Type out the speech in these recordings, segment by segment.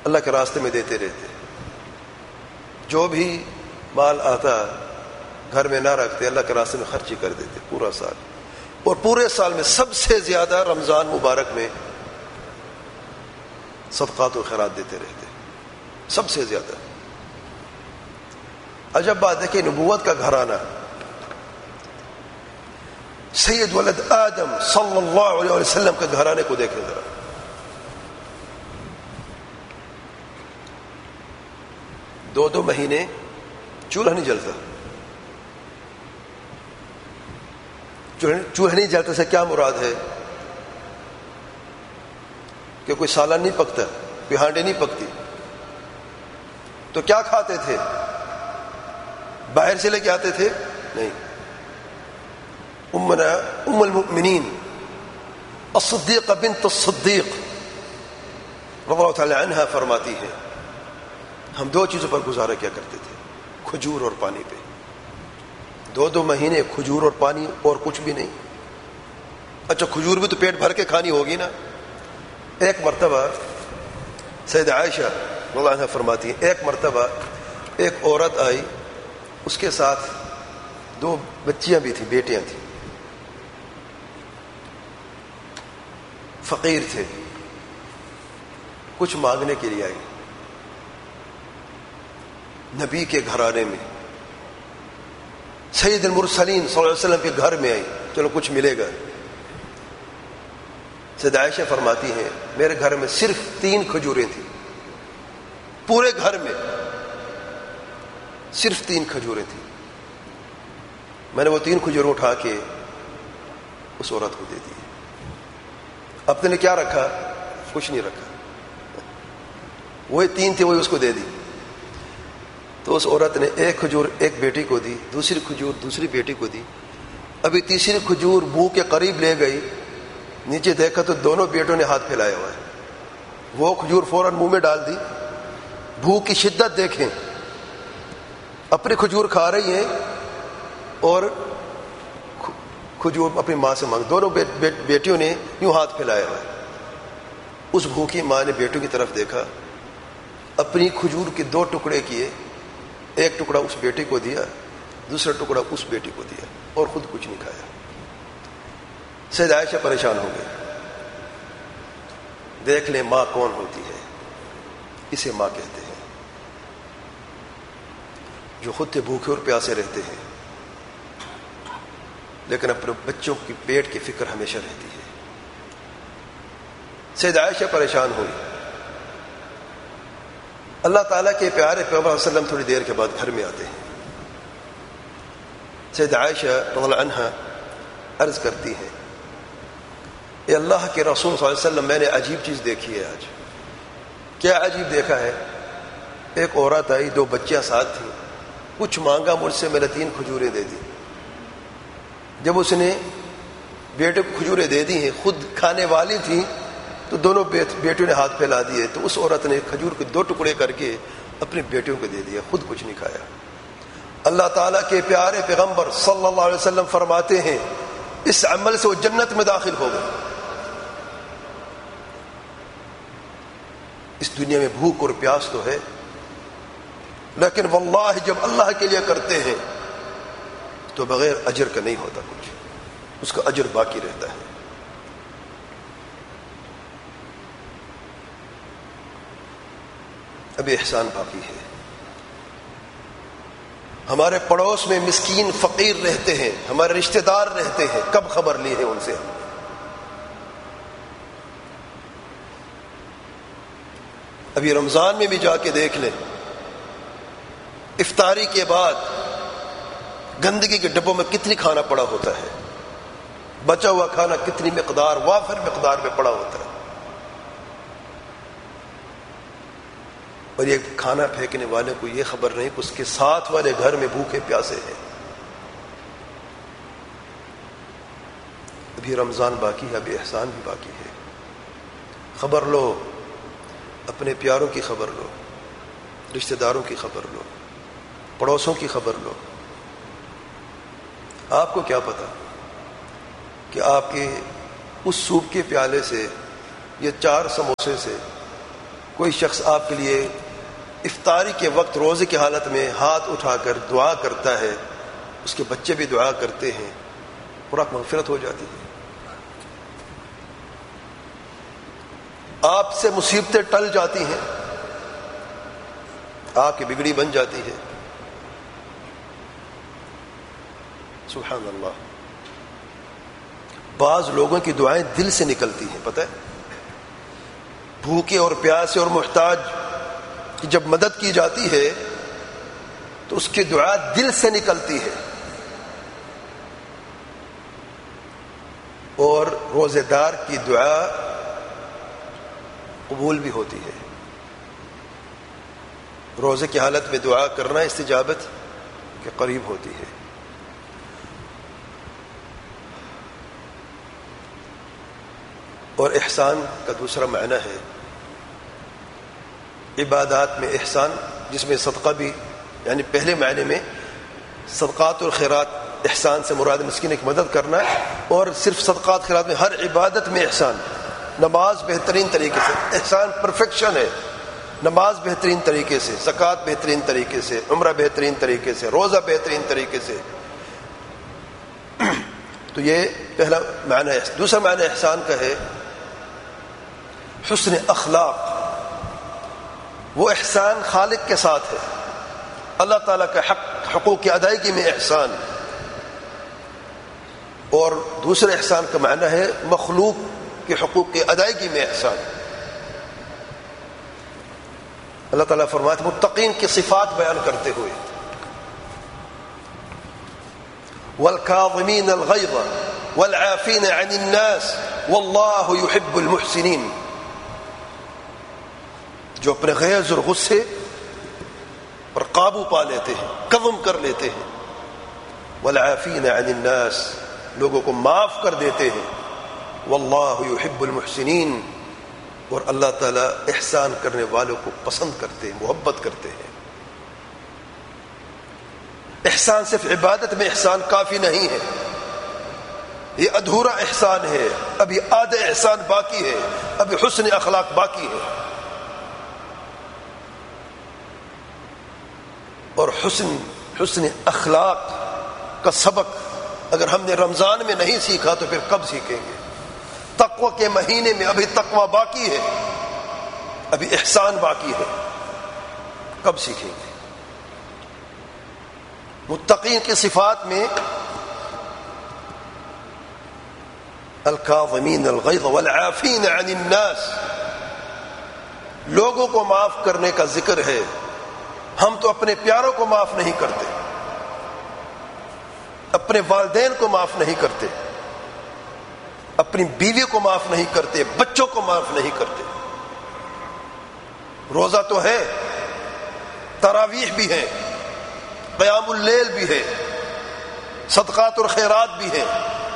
اللہ کے راستے میں دیتے رہتے. جو بھی مال آتا گھر میں نہ رکھتے, اللہ کے راستے میں خرچ کر دیتے پورا سال. اور پورے سال میں سب سے زیادہ رمضان مبارک میں صدقات و خیرات دیتے رہتے, سب سے زیادہ. عجب بات ہے کہ نبوت کا گھرانہ سید ولد آدم صلی اللہ علیہ وسلم کے گھرانے کو دیکھیں ذرا. دو مہینے چولہا نہیں جلتا. چولہا نہیں جلتا سے کیا مراد ہے؟ کہ کوئی سالن نہیں پکتا, کوئی ہانڈی نہیں پکتی. تو کیا کھاتے تھے؟ باہر سے لے کے آتے تھے؟ نہیں. ام المؤمنین الصدیقہ بنت الصدیق رضی اللہ تعالی عنہا فرماتی ہے ہم 2 چیزوں پر گزارا کیا کرتے تھے, کھجور اور پانی پہ. 2 مہینے کھجور اور پانی اور کچھ بھی نہیں. اچھا کھجور بھی تو پیٹ بھر کے کھانی ہوگی نا. ایک مرتبہ سیدہ عائشہ رضی اللہ عنہا فرماتی ہے ایک مرتبہ ایک عورت آئی, اس کے ساتھ 2 بچیاں بھی تھیں, بیٹیاں تھیں. فقیر تھے, کچھ مانگنے کے لیے آئی. نبی کے گھرانے میں سید المرسلین صلی اللہ علیہ وسلم کے گھر میں آئی, چلو کچھ ملے گا. سیدہ عائشہ فرماتی ہیں میرے گھر میں صرف 3 کھجوریں تھیں, پورے گھر میں صرف 3 کھجوریں تھیں. میں نے وہ 3 کھجوریں اٹھا کے اس عورت کو دے دی. اپنے نے کیا رکھا؟ کچھ نہیں رکھا. وہی 3 تھے, وہی اس کو دے دی. تو اس عورت نے ایک کھجور ایک بیٹی کو دی, دوسری کھجور دوسری بیٹی کو دی. ابھی تیسری کھجور منہ کے قریب لے گئی, نیچے دیکھا تو دونوں بیٹوں نے ہاتھ پھیلایا ہوا ہے. وہ کھجور فوراً منہ میں ڈال دی. بھوک کی شدت دیکھیں, اپنی کھجور کھا رہی ہیں اور کھجور اپنی ماں سے مانگ. دونوں بیٹیوں نے یوں ہاتھ پھیلایا ہوا ہے. اس بھوکی ماں نے بیٹوں کی طرف دیکھا, اپنی کھجور کے 2 ٹکڑے کیے, ایک ٹکڑا اس بیٹی کو دیا, دوسرا ٹکڑا اس بیٹی کو دیا, اور خود کچھ نہیں کھایا. سیدہ عائشہ پریشان ہو گئی. دیکھ لیں ماں کون ہوتی ہے, اسے ماں کہتے ہیں, جو خود سے بھوکے اور پیاسے رہتے ہیں لیکن اپنے بچوں کی پیٹ کی فکر ہمیشہ رہتی ہے. سیدہ عائشہ پریشان ہوئی. اللہ تعالیٰ کے پیارے پیغمبر صلی اللہ علیہ وسلم تھوڑی دیر کے بعد گھر میں آتے ہیں. سیدہ عائشہ رضی اللہ عنہا عرض کرتی ہیں اے اللہ کے رسول صلی اللہ علیہ وسلم, میں نے عجیب چیز دیکھی ہے آج. کیا عجیب دیکھا ہے؟ ایک عورت آئی, 2 بچیاں ساتھ تھیں, کچھ مانگا مجھ سے, میں نے 3 کھجوریں دے دی. جب اس نے بیٹے کو کھجوریں دے دی ہیں, خود کھانے والی تھیں, تو دونوں بیٹیوں نے ہاتھ پھیلا دیے. تو اس عورت نے کھجور کے 2 ٹکڑے کر کے اپنی بیٹیوں کو دے دیا, خود کچھ نہیں کھایا. اللہ تعالیٰ کے پیارے پیغمبر صلی اللہ علیہ وسلم فرماتے ہیں اس عمل سے وہ جنت میں داخل ہو گئے. اس دنیا میں بھوک اور پیاس تو ہے, لیکن واللہ جب اللہ کے لیے کرتے ہیں تو بغیر اجر کا نہیں ہوتا کچھ, اس کا اجر باقی رہتا ہے. ابھی احسان باقی ہے. ہمارے پڑوس میں مسکین فقیر رہتے ہیں, ہمارے رشتہ دار رہتے ہیں, کب خبر لی ہے ان سے؟ ابھی رمضان میں بھی جا کے دیکھ لیں, افطاری کے بعد گندگی کے ڈبوں میں کتنی کھانا پڑا ہوتا ہے, بچا ہوا کھانا کتنی مقدار, وافر مقدار میں پڑا ہوتا ہے. اور یہ کھانا پھینکنے والے کو یہ خبر نہیں کہ اس کے ساتھ والے گھر میں بھوکے پیاسے ہیں. ابھی رمضان باقی ہے, ابھی احسان بھی باقی ہے. خبر لو, اپنے پیاروں کی خبر لو, رشتہ داروں کی خبر لو, پڑوسوں کی خبر لو. آپ کو کیا پتا کہ آپ کے اس سوپ کے پیالے سے یا 4 سموسے سے کوئی شخص آپ کے لیے افطاری کے وقت روزے کی حالت میں ہاتھ اٹھا کر دعا کرتا ہے، اس کے بچے بھی دعا کرتے ہیں، خوراک مغفرت ہو جاتی ہے. آپ سے مصیبتیں ٹل جاتی ہیں، آپ کی بگڑی بن جاتی ہے. سبحان اللہ. بعض لوگوں کی دعائیں دل سے نکلتی ہیں، پتہ ہے، بھوکے اور پیاسے اور محتاج کی جب مدد کی جاتی ہے تو اس کی دعا دل سے نکلتی ہے. اور روزے دار کی دعا قبول بھی ہوتی ہے. روزے کی حالت میں دعا کرنا استجابت کے قریب ہوتی ہے. اور احسان کا دوسرا معنی ہے عبادات میں احسان، جس میں صدقہ بھی، یعنی پہلے معنی میں صدقات اور خیرات، احسان سے مراد مسکین کی مدد کرنا ہے، اور صرف صدقات خیرات میں ہر عبادت میں احسان. نماز بہترین طریقے سے، احسان پرفیکشن ہے. نماز بہترین طریقے سے، زکوٰۃ بہترین طریقے سے، عمرہ بہترین طریقے سے، روزہ بہترین طریقے سے. تو یہ پہلا معنی ہے. دوسرا معنی احسان کا ہے حسن اخلاق. وہ احسان خالق کے ساتھ ہے، اللہ تعالیٰ کا حقوق کی ادائیگی میں احسان. اور دوسرے احسان کا معنی ہے مخلوق کے حقوق کی ادائیگی میں احسان. اللہ تعالیٰ فرماتے ہیں متقین کی صفات بیان کرتے ہوئے، والکاظمین الغیظ والعافین عن الناس واللہ یحب المحسنین. جو اپنے غیظ اور غصے پر قابو پا لیتے ہیں، قدم کر لیتے ہیں. والعافین عن الناس، لوگوں کو معاف کر دیتے ہیں. واللہ یحب المحسنین، اور اللہ تعالیٰ احسان کرنے والوں کو پسند کرتے ہیں، محبت کرتے ہیں. احسان صرف عبادت میں احسان کافی نہیں ہے، یہ ادھورا احسان ہے. ابھی آدھا احسان باقی ہے، ابھی حسن اخلاق باقی ہے. اور حسن اخلاق کا سبق اگر ہم نے رمضان میں نہیں سیکھا تو پھر کب سیکھیں گے؟ تقوی کے مہینے میں ابھی تقوی باقی ہے، ابھی احسان باقی ہے، کب سیکھیں گے؟ متقین کی صفات میں الکاظمین الغیظ والعافین عن الناس، لوگوں کو معاف کرنے کا ذکر ہے. ہم تو اپنے پیاروں کو معاف نہیں کرتے، اپنے والدین کو معاف نہیں کرتے، اپنی بیوی کو معاف نہیں کرتے، بچوں کو معاف نہیں کرتے. روزہ تو ہے، تراویح بھی ہے، قیام اللیل بھی ہے، صدقات اور خیرات بھی ہے،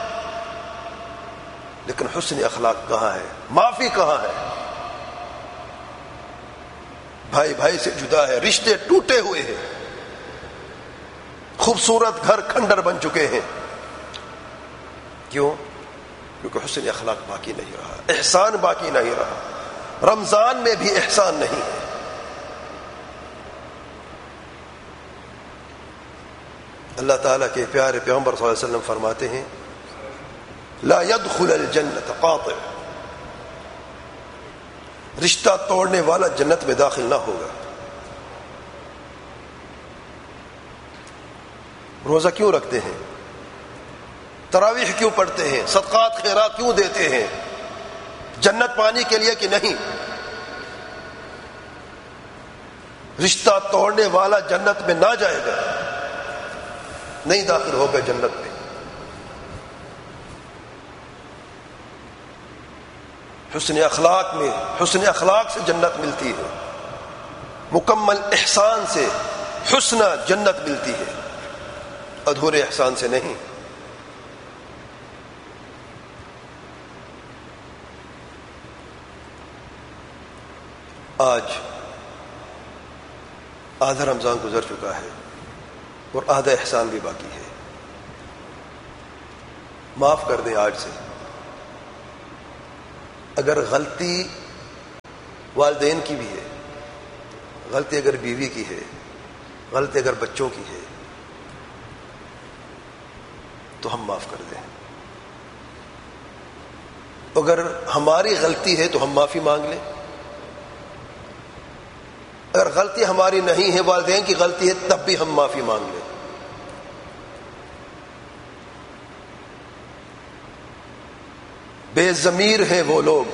لیکن حسن اخلاق کہاں ہے؟ معافی کہاں ہے؟ بھائی بھائی سے جدا ہے، رشتے ٹوٹے ہوئے ہیں، خوبصورت گھر کھنڈر بن چکے ہیں. کیوں؟ کیونکہ حسن اخلاق باقی نہیں رہا، احسان باقی نہیں رہا. رمضان میں بھی احسان نہیں ہے. اللہ تعالیٰ کے پیارے پیغمبر صلی اللہ علیہ وسلم فرماتے ہیں لا يدخل الجنت قاطع، رشتہ توڑنے والا جنت میں داخل نہ ہوگا. روزہ کیوں رکھتے ہیں؟ تراویح کیوں پڑھتے ہیں؟ صدقات خیرات کیوں دیتے ہیں؟ جنت پانے کے لیے کہ نہیں؟ رشتہ توڑنے والا جنت میں نہ جائے گا، نہیں داخل ہوگا جنت میں. حسن اخلاق میں، حسن اخلاق سے جنت ملتی ہے، مکمل احسان سے حسن جنت ملتی ہے، ادھورے احسان سے نہیں. آج آدھا رمضان گزر چکا ہے اور آدھا احسان بھی باقی ہے. معاف کر دیں آج سے. اگر غلطی والدین کی بھی ہے، غلطی اگر بیوی کی ہے، غلطی اگر بچوں کی ہے تو ہم معاف کر دیں. اگر ہماری غلطی ہے تو ہم معافی مانگ لیں. اگر غلطی ہماری نہیں ہے، والدین کی غلطی ہے، تب بھی ہم معافی مانگ لیں. بے ضمیر ہیں وہ لوگ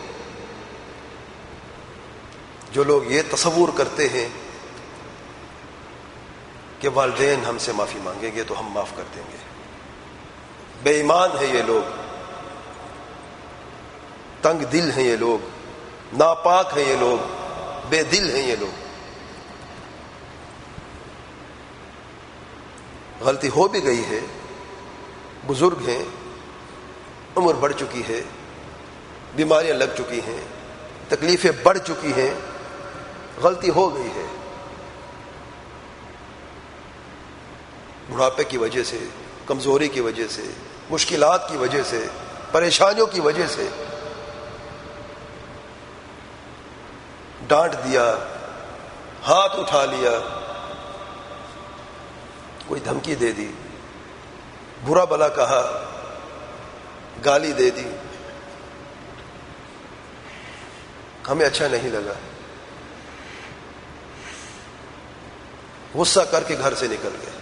جو لوگ یہ تصور کرتے ہیں کہ والدین ہم سے معافی مانگیں گے تو ہم معاف کر دیں گے. بے ایمان ہیں یہ لوگ، تنگ دل ہیں یہ لوگ، ناپاک ہیں یہ لوگ، بے دل ہیں یہ لوگ. غلطی ہو بھی گئی ہے، بزرگ ہیں، عمر بڑھ چکی ہے، بیماریاں لگ چکی ہیں، تکلیفیں بڑھ چکی ہیں، غلطی ہو گئی ہے. بڑھاپے کی وجہ سے، کمزوری کی وجہ سے، مشکلات کی وجہ سے، پریشانیوں کی وجہ سے ڈانٹ دیا، ہاتھ اٹھا لیا، کوئی دھمکی دے دی، برا بھلا کہا، گالی دے دی، ہمیں اچھا نہیں لگا، غصہ کر کے گھر سے نکل گئے.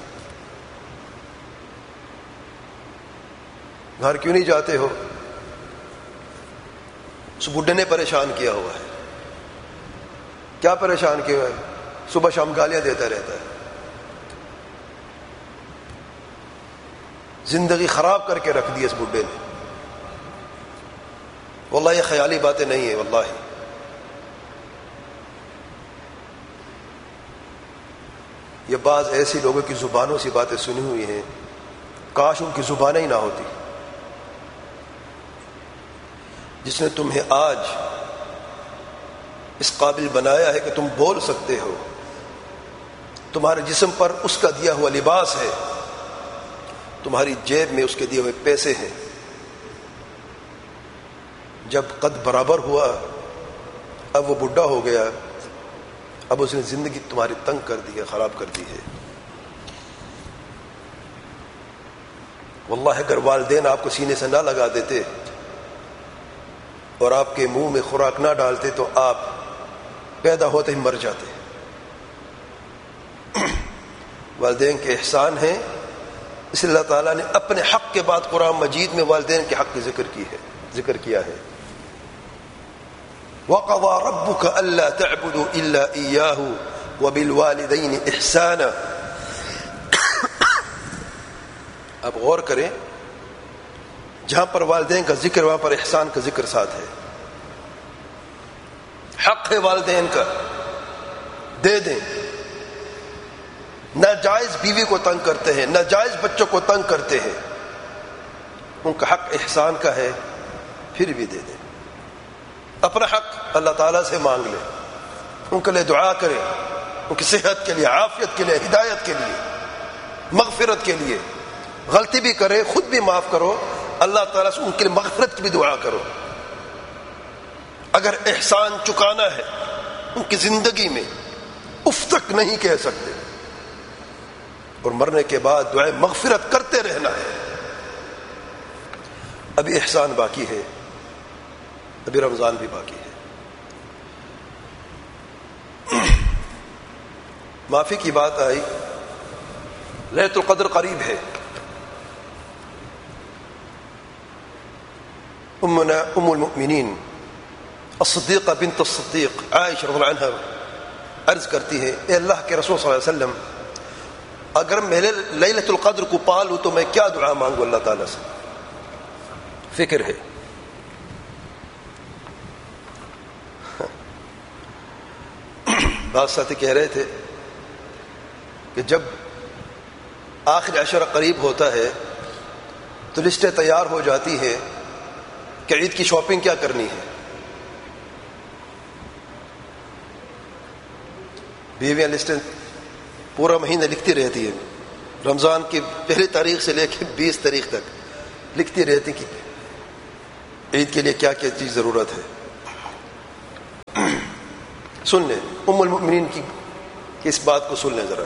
گھر کیوں نہیں جاتے ہو؟ اس بڈھے نے پریشان کیا ہوا ہے. کیا پریشان کیا ہوا ہے؟ صبح شام گالیاں دیتا رہتا ہے، زندگی خراب کر کے رکھ دی اس بڈھے نے. واللہ یہ خیالی باتیں نہیں ہیں، واللہ یہ بعض ایسی لوگوں کی زبانوں سے باتیں سنی ہوئی ہیں، کاش ان کی زبانیں ہی نہ ہوتی. جس نے تمہیں آج اس قابل بنایا ہے کہ تم بول سکتے ہو، تمہارے جسم پر اس کا دیا ہوا لباس ہے، تمہاری جیب میں اس کے دیے ہوئے پیسے ہیں. جب قد برابر ہوا، اب وہ بڈھا ہو گیا، اب اس نے زندگی تمہاری تنگ کر دی ہے، خراب کر دی ہے. واللہ اگر والدین آپ کو سینے سے نہ لگا دیتے اور آپ کے منہ میں خوراک نہ ڈالتے تو آپ پیدا ہوتے ہی مر جاتے. والدین کے احسان ہیں، اس لیے اللہ تعالیٰ نے اپنے حق کے بعد قرآن مجید میں والدین کے حق کی ذکر کیا ہے. وَقَضَى رَبُّكَ أَلَّا تَعْبُدُوا إِلَّا إِيَّاهُ وَبِالْوَالِدَيْنِ إِحْسَانًا. اب غور کریں، جہاں پر والدین کا ذکر وہاں پر احسان کا ذکر ساتھ ہے. حق ہے والدین کا، دے دیں. ناجائز بیوی کو تنگ کرتے ہیں، ناجائز بچوں کو تنگ کرتے ہیں، ان کا حق احسان کا ہے، پھر بھی دے دیں. اپنا حق اللہ تعالیٰ سے مانگ لیں، ان کے لیے دعا کریں، ان کی صحت کے لیے، عافیت کے لیے، ہدایت کے لیے، مغفرت کے لیے. غلطی بھی کرے خود بھی معاف کرو، اللہ تعالیٰ سے ان کے لیے مغفرت کی بھی دعا کرو. اگر احسان چکانا ہے ان کی زندگی میں، اف تک نہیں کہہ سکتے، اور مرنے کے بعد دعائیں مغفرت کرتے رہنا ہے. ابھی احسان باقی ہے، ابھی رمضان بھی باقی ہے. معافی کی بات آئی، لیلۃ القدر قریب ہے. ام المؤمنین الصدیقہ بنت الصدیق عائشہ رضی اللہ عنہ عرض کرتی ہے، اے اللہ کے رسول صلی اللہ علیہ وسلم، اگر میں لیلۃ القدر کو پالوں تو میں کیا دعا مانگوں اللہ تعالیٰ سے؟ فکر ہے. بعض ساتھی کہہ رہے تھے کہ جب آخر عشرہ قریب ہوتا ہے تو لسٹیں تیار ہو جاتی ہیں کہ عید کی شاپنگ کیا کرنی ہے. بیویاں لسٹیں پورا مہینہ لکھتی رہتی ہیں، رمضان کی پہلی تاریخ سے لے کے 20 تاریخ تک لکھتی رہتی کہ عید کے لیے کیا کیا چیز ضرورت ہے. سن لیں ام المؤمنین کی اس بات کو سن لیں ذرا.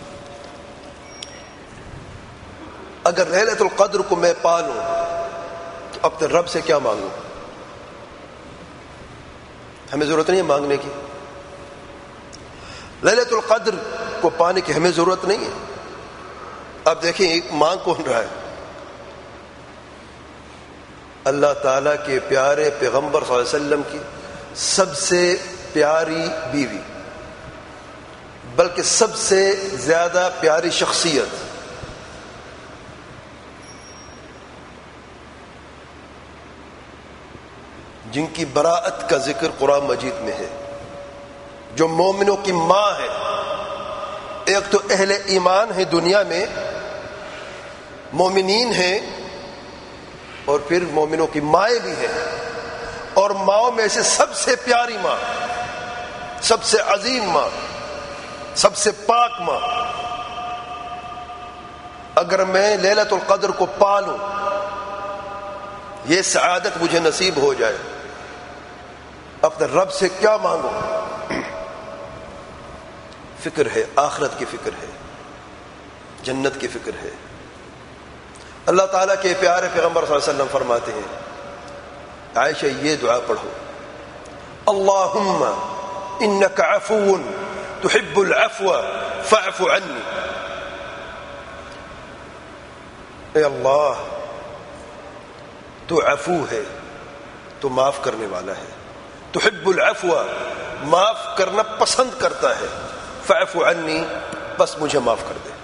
اگر لیلۃ القدر کو میں پا لوں تو اپنے رب سے کیا مانگوں؟ ہمیں ضرورت نہیں ہے مانگنے کی. لیلۃ القدر کو پانے کی ہمیں ضرورت نہیں ہے. اب دیکھیں ایک مانگ کون رہا ہے؟ اللہ تعالیٰ کے پیارے پیغمبر صلی اللہ علیہ وسلم کی سب سے پیاری بیوی، بلکہ سب سے زیادہ پیاری شخصیت، جن کی براءت کا ذکر قرآن مجید میں ہے، جو مومنوں کی ماں ہے. ایک تو اہل ایمان ہے دنیا میں، مومنین ہیں، اور پھر مومنوں کی مائیں بھی ہیں، اور ماؤں میں سے سب سے پیاری ماں، سب سے عظیم ماں، سب سے پاک ماں. اگر میں لیلۃ القدر کو پالوں، یہ سعادت مجھے نصیب ہو جائے، اپنے رب سے کیا مانگوں؟ فکر ہے، آخرت کی فکر ہے، جنت کی فکر ہے. اللہ تعالیٰ کے پیارے پیغمبر صلی اللہ علیہ وسلم فرماتے ہیں، عائشہ یہ دعا پڑھو، اللہم انک عفو تحب العفو فاعف عنی. اے اللہ، تو عفو ہے، تو معاف کرنے والا ہے، تحب العفو، معاف کرنا پسند کرتا ہے، فاعف عنی، بس مجھے معاف کر دے.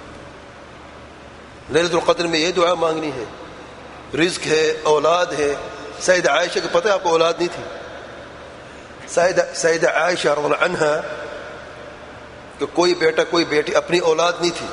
لیلۃ القدر میں یہ دعا مانگنی ہے. رزق ہے، اولاد ہے. سیدہ عائشہ کو پتہ ہے آپ کو اولاد نہیں تھی. سیدہ عائشہ رضی اللہ عنہا کہ کوئی بیٹا کوئی بیٹی، اپنی اولاد نہیں تھی.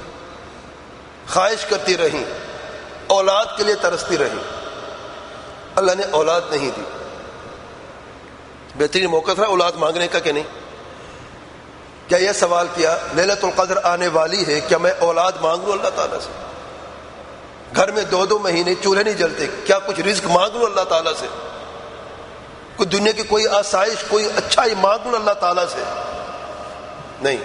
خواہش کرتی رہیں، اولاد کے لیے ترستی رہیں. اللہ نے اولاد نہیں دی. بہترین موقع تھا اولاد مانگنے کا کہ نہیں؟ کیا یہ سوال کیا لیلۃ القدر آنے والی ہے، کیا میں اولاد مانگ لوں اللہ تعالیٰ سے؟ گھر میں 2 مہینے چولہے نہیں جلتے، کیا کچھ رزق مانگ لوں اللہ تعالیٰ سے؟ کوئی دنیا کی کوئی آسائش، کوئی اچھائی مانگ لوں اللہ تعالیٰ سے؟ نہیں.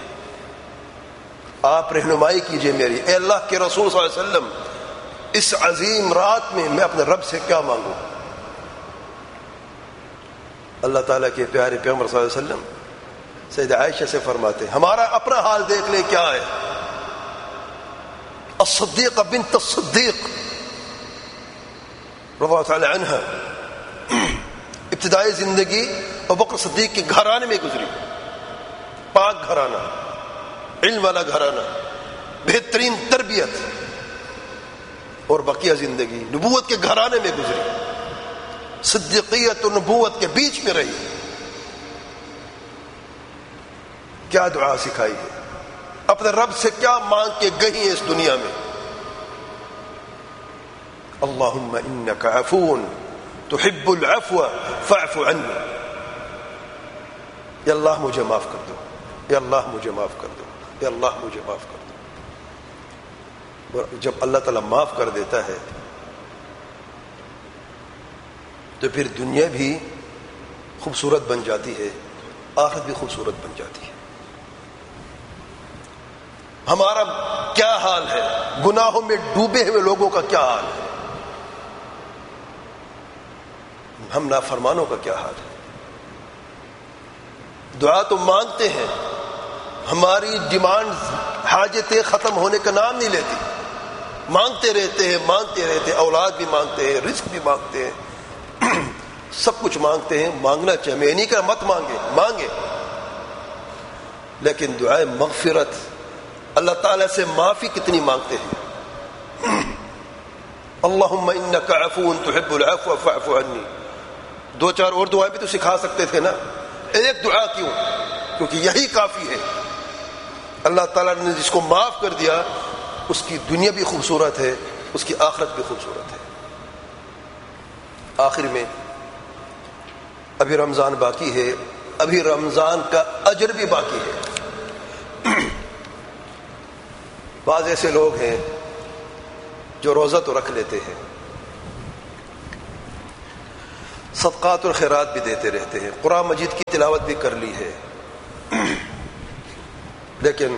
آپ رہنمائی کیجئے میری. اے اللہ کے رسول صلی اللہ علیہ وسلم، اس عظیم رات میں اپنے رب سے کیا مانگوں؟ اللہ تعالیٰ کے پیارے پیغمبر صلی اللہ علیہ وسلم سیدہ عائشہ سے فرماتے ہیں، ہمارا اپنا حال دیکھ لیں کیا ہے. الصدیقہ بنت الصدیق رضی اللہ تعالی عنہ، ابتدائی زندگی ابوبکر صدیق کے گھرانے میں گزری. پاک گھرانہ، علم والا گھرانہ، بہترین تربیت، اور بقیہ زندگی نبوت کے گھرانے میں گزری. صدیقیت اور نبوت کے بیچ میں رہی. کیا دعا سکھائی ہے، اپنے رب سے کیا مانگ کے گئی ہے اس دنیا میں؟ اللہم انک عفو تحب العفو فاعف عنی. یا اللہ مجھے معاف کر دو، یا اللہ مجھے معاف کر دو، یا اللہ مجھے معاف کر دو. جب اللہ تعالیٰ معاف کر دیتا ہے تو پھر دنیا بھی خوبصورت بن جاتی ہے، آخرت بھی خوبصورت بن جاتی ہے. ہمارا کیا حال ہے؟ گناہوں میں ڈوبے ہوئے لوگوں کا کیا حال ہے؟ ہم نافرمانوں کا کیا حال ہے؟ دعا تو مانگتے ہیں، ہماری ڈیمانڈ، حاجتیں ختم ہونے کا نام نہیں لیتی. مانگتے رہتے ہیں، مانگتے رہتے ہیں. اولاد بھی مانگتے ہیں، رزق بھی مانگتے ہیں، سب کچھ مانگتے ہیں. مانگنا چاہیے، میں نہیں کہ مت مانگے، لیکن دعائے مغفرت، اللہ تعالیٰ سے معافی کتنی مانگتے ہیں؟ اللہم انک عفو تحب العفو فاعف عنی. 2-4 اور دعائیں بھی تو سکھا سکتے تھے نا. ایک دعا کیوں؟ کیونکہ یہی کافی ہے. اللہ تعالیٰ نے جس کو معاف کر دیا، اس کی دنیا بھی خوبصورت ہے، اس کی آخرت بھی خوبصورت ہے. آخر میں ابھی رمضان باقی ہے، ابھی رمضان کا اجر بھی باقی ہے. بعض ایسے لوگ ہیں جو روزہ تو رکھ لیتے ہیں، صدقات اور خیرات بھی دیتے رہتے ہیں، قرآن مجید کی تلاوت بھی کر لی ہے، لیکن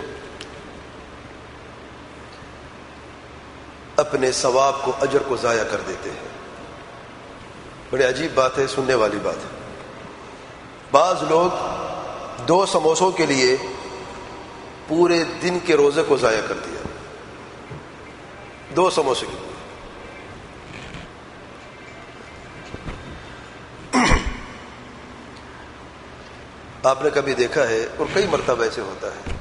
اپنے ثواب کو، اجر کو ضائع کر دیتے ہیں۔ بڑی عجیب بات ہے، سننے والی بات ہے۔ بعض لوگ 2 سموسوں کے لیے پورے دن کے روزے کو ضائع کر دیا، 2 سموسے کے لیے۔ آپ نے کبھی دیکھا ہے، اور کئی مرتبہ ایسے ہوتا ہے،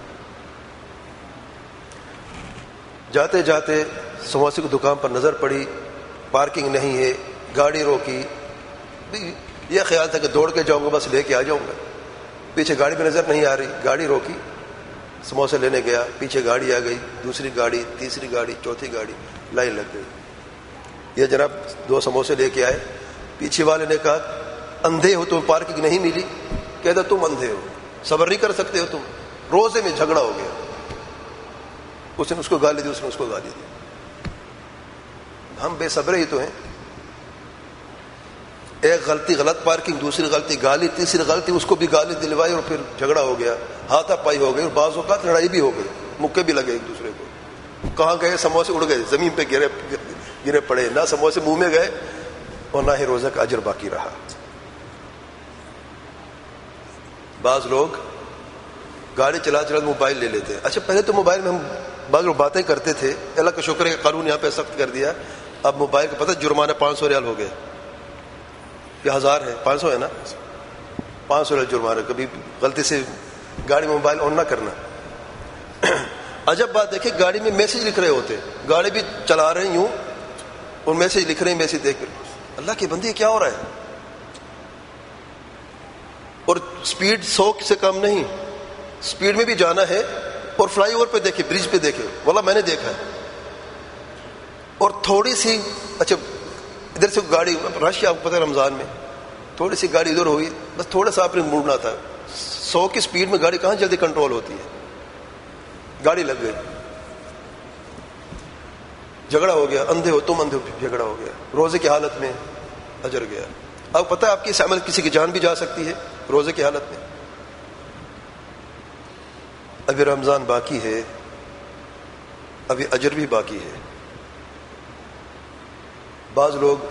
جاتے جاتے سموسے کی دکان پر نظر پڑی، پارکنگ نہیں ہے، گاڑی روکی، یہ خیال تھا کہ دوڑ کے جاؤں گا، بس لے کے آ جاؤں گا، پیچھے گاڑی بھی نظر نہیں آ رہی، گاڑی روکی، سموسے لینے گیا، پیچھے گاڑی آ گئی، دوسری گاڑی، تیسری گاڑی، چوتھی گاڑی، لائن لگ گئی۔ یہ جناب 2 سموسے لے کے آئے، پیچھے والے نے کہا اندھے ہو، تمہیں پارکنگ نہیں ملی؟ کہتا تم اندھے ہو، صبر نہیں کر سکتے ہو تم؟ روزے میں جھگڑا ہو گیا، اس نے اس کو گالی دی، اس نے اس کو گالی دی۔ ہم بے صبرے ہی تو ہیں، ایک غلطی غلط پارکنگ، دوسری غلطی گالی، تیسری غلطی اس کو بھی گالی دلوائی، اور پھر جھگڑا ہو گیا، ہاتھا پائی ہو گئی، اور بعض اوقات لڑائی بھی ہو گئی، مکے بھی لگے ایک دوسرے کو۔ کہاں گئے؟ سموسے اڑ گئے، زمین پہ گرے پڑے، نہ سموسے منہ میں گئے اور نہ ہی روزہ کا اجر باقی رہا۔ بعض لوگ گاڑی چلا چلا موبائل لے لیتے ہیں۔ اچھا، پہلے تو موبائل میں ہم بعض لوگ باتیں کرتے تھے، اللہ کا شکر ہے کہ قانون یہاں پہ سخت کر دیا، اب موبائل کا پتہ جرمانہ 500 ریال ہو گیا، یہ 1000 ہے، 500 ہے نا، 500 ریال جرمانہ، کبھی غلطی سے گاڑی میں موبائل آن نہ کرنا۔ عجب بات دیکھیں، گاڑی میں میسج لکھ رہے ہوتے، گاڑی بھی چلا رہے ہیں یوں اور میسج لکھ رہے ہیں، میسج دیکھ کر اللہ کے بندے کیا ہو رہا ہے؟ اور سپیڈ 100 سے کم نہیں، سپیڈ میں بھی جانا ہے، اور فلائی اوور پہ دیکھے، برج پہ دیکھے، واللہ میں نے دیکھا ہے، اور تھوڑی سی، اچھا ادھر سے گاڑی رش، آپ کو پتہ ہے رمضان میں تھوڑی سی گاڑی ادھر ہوئی، بس تھوڑا سا آپ نے موڑنا تھا، 100 کی سپیڈ میں گاڑی کہاں جلدی کنٹرول ہوتی ہے، گاڑی لگ گئی، جھگڑا ہو گیا، اندھے ہو تم، اندھے ہو، جھگڑا ہو گیا، روزے کی حالت میں اجر گیا۔ آپ پتہ ہے آپ کی اس عمل کسی کی جان بھی جا سکتی ہے روزے کی حالت میں۔ ابھی رمضان باقی ہے، ابھی اجر بھی باقی ہے۔ بعض لوگ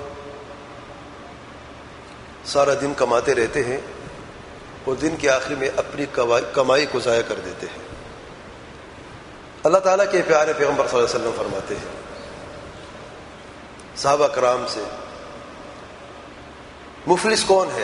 سارا دن کماتے رہتے ہیں اور دن کے آخر میں اپنی کمائی کو ضائع کر دیتے ہیں۔ اللہ تعالیٰ کے پیارے پیغمبر صلی اللہ علیہ وسلم فرماتے ہیں صحابہ کرام سے، مفلس کون ہے؟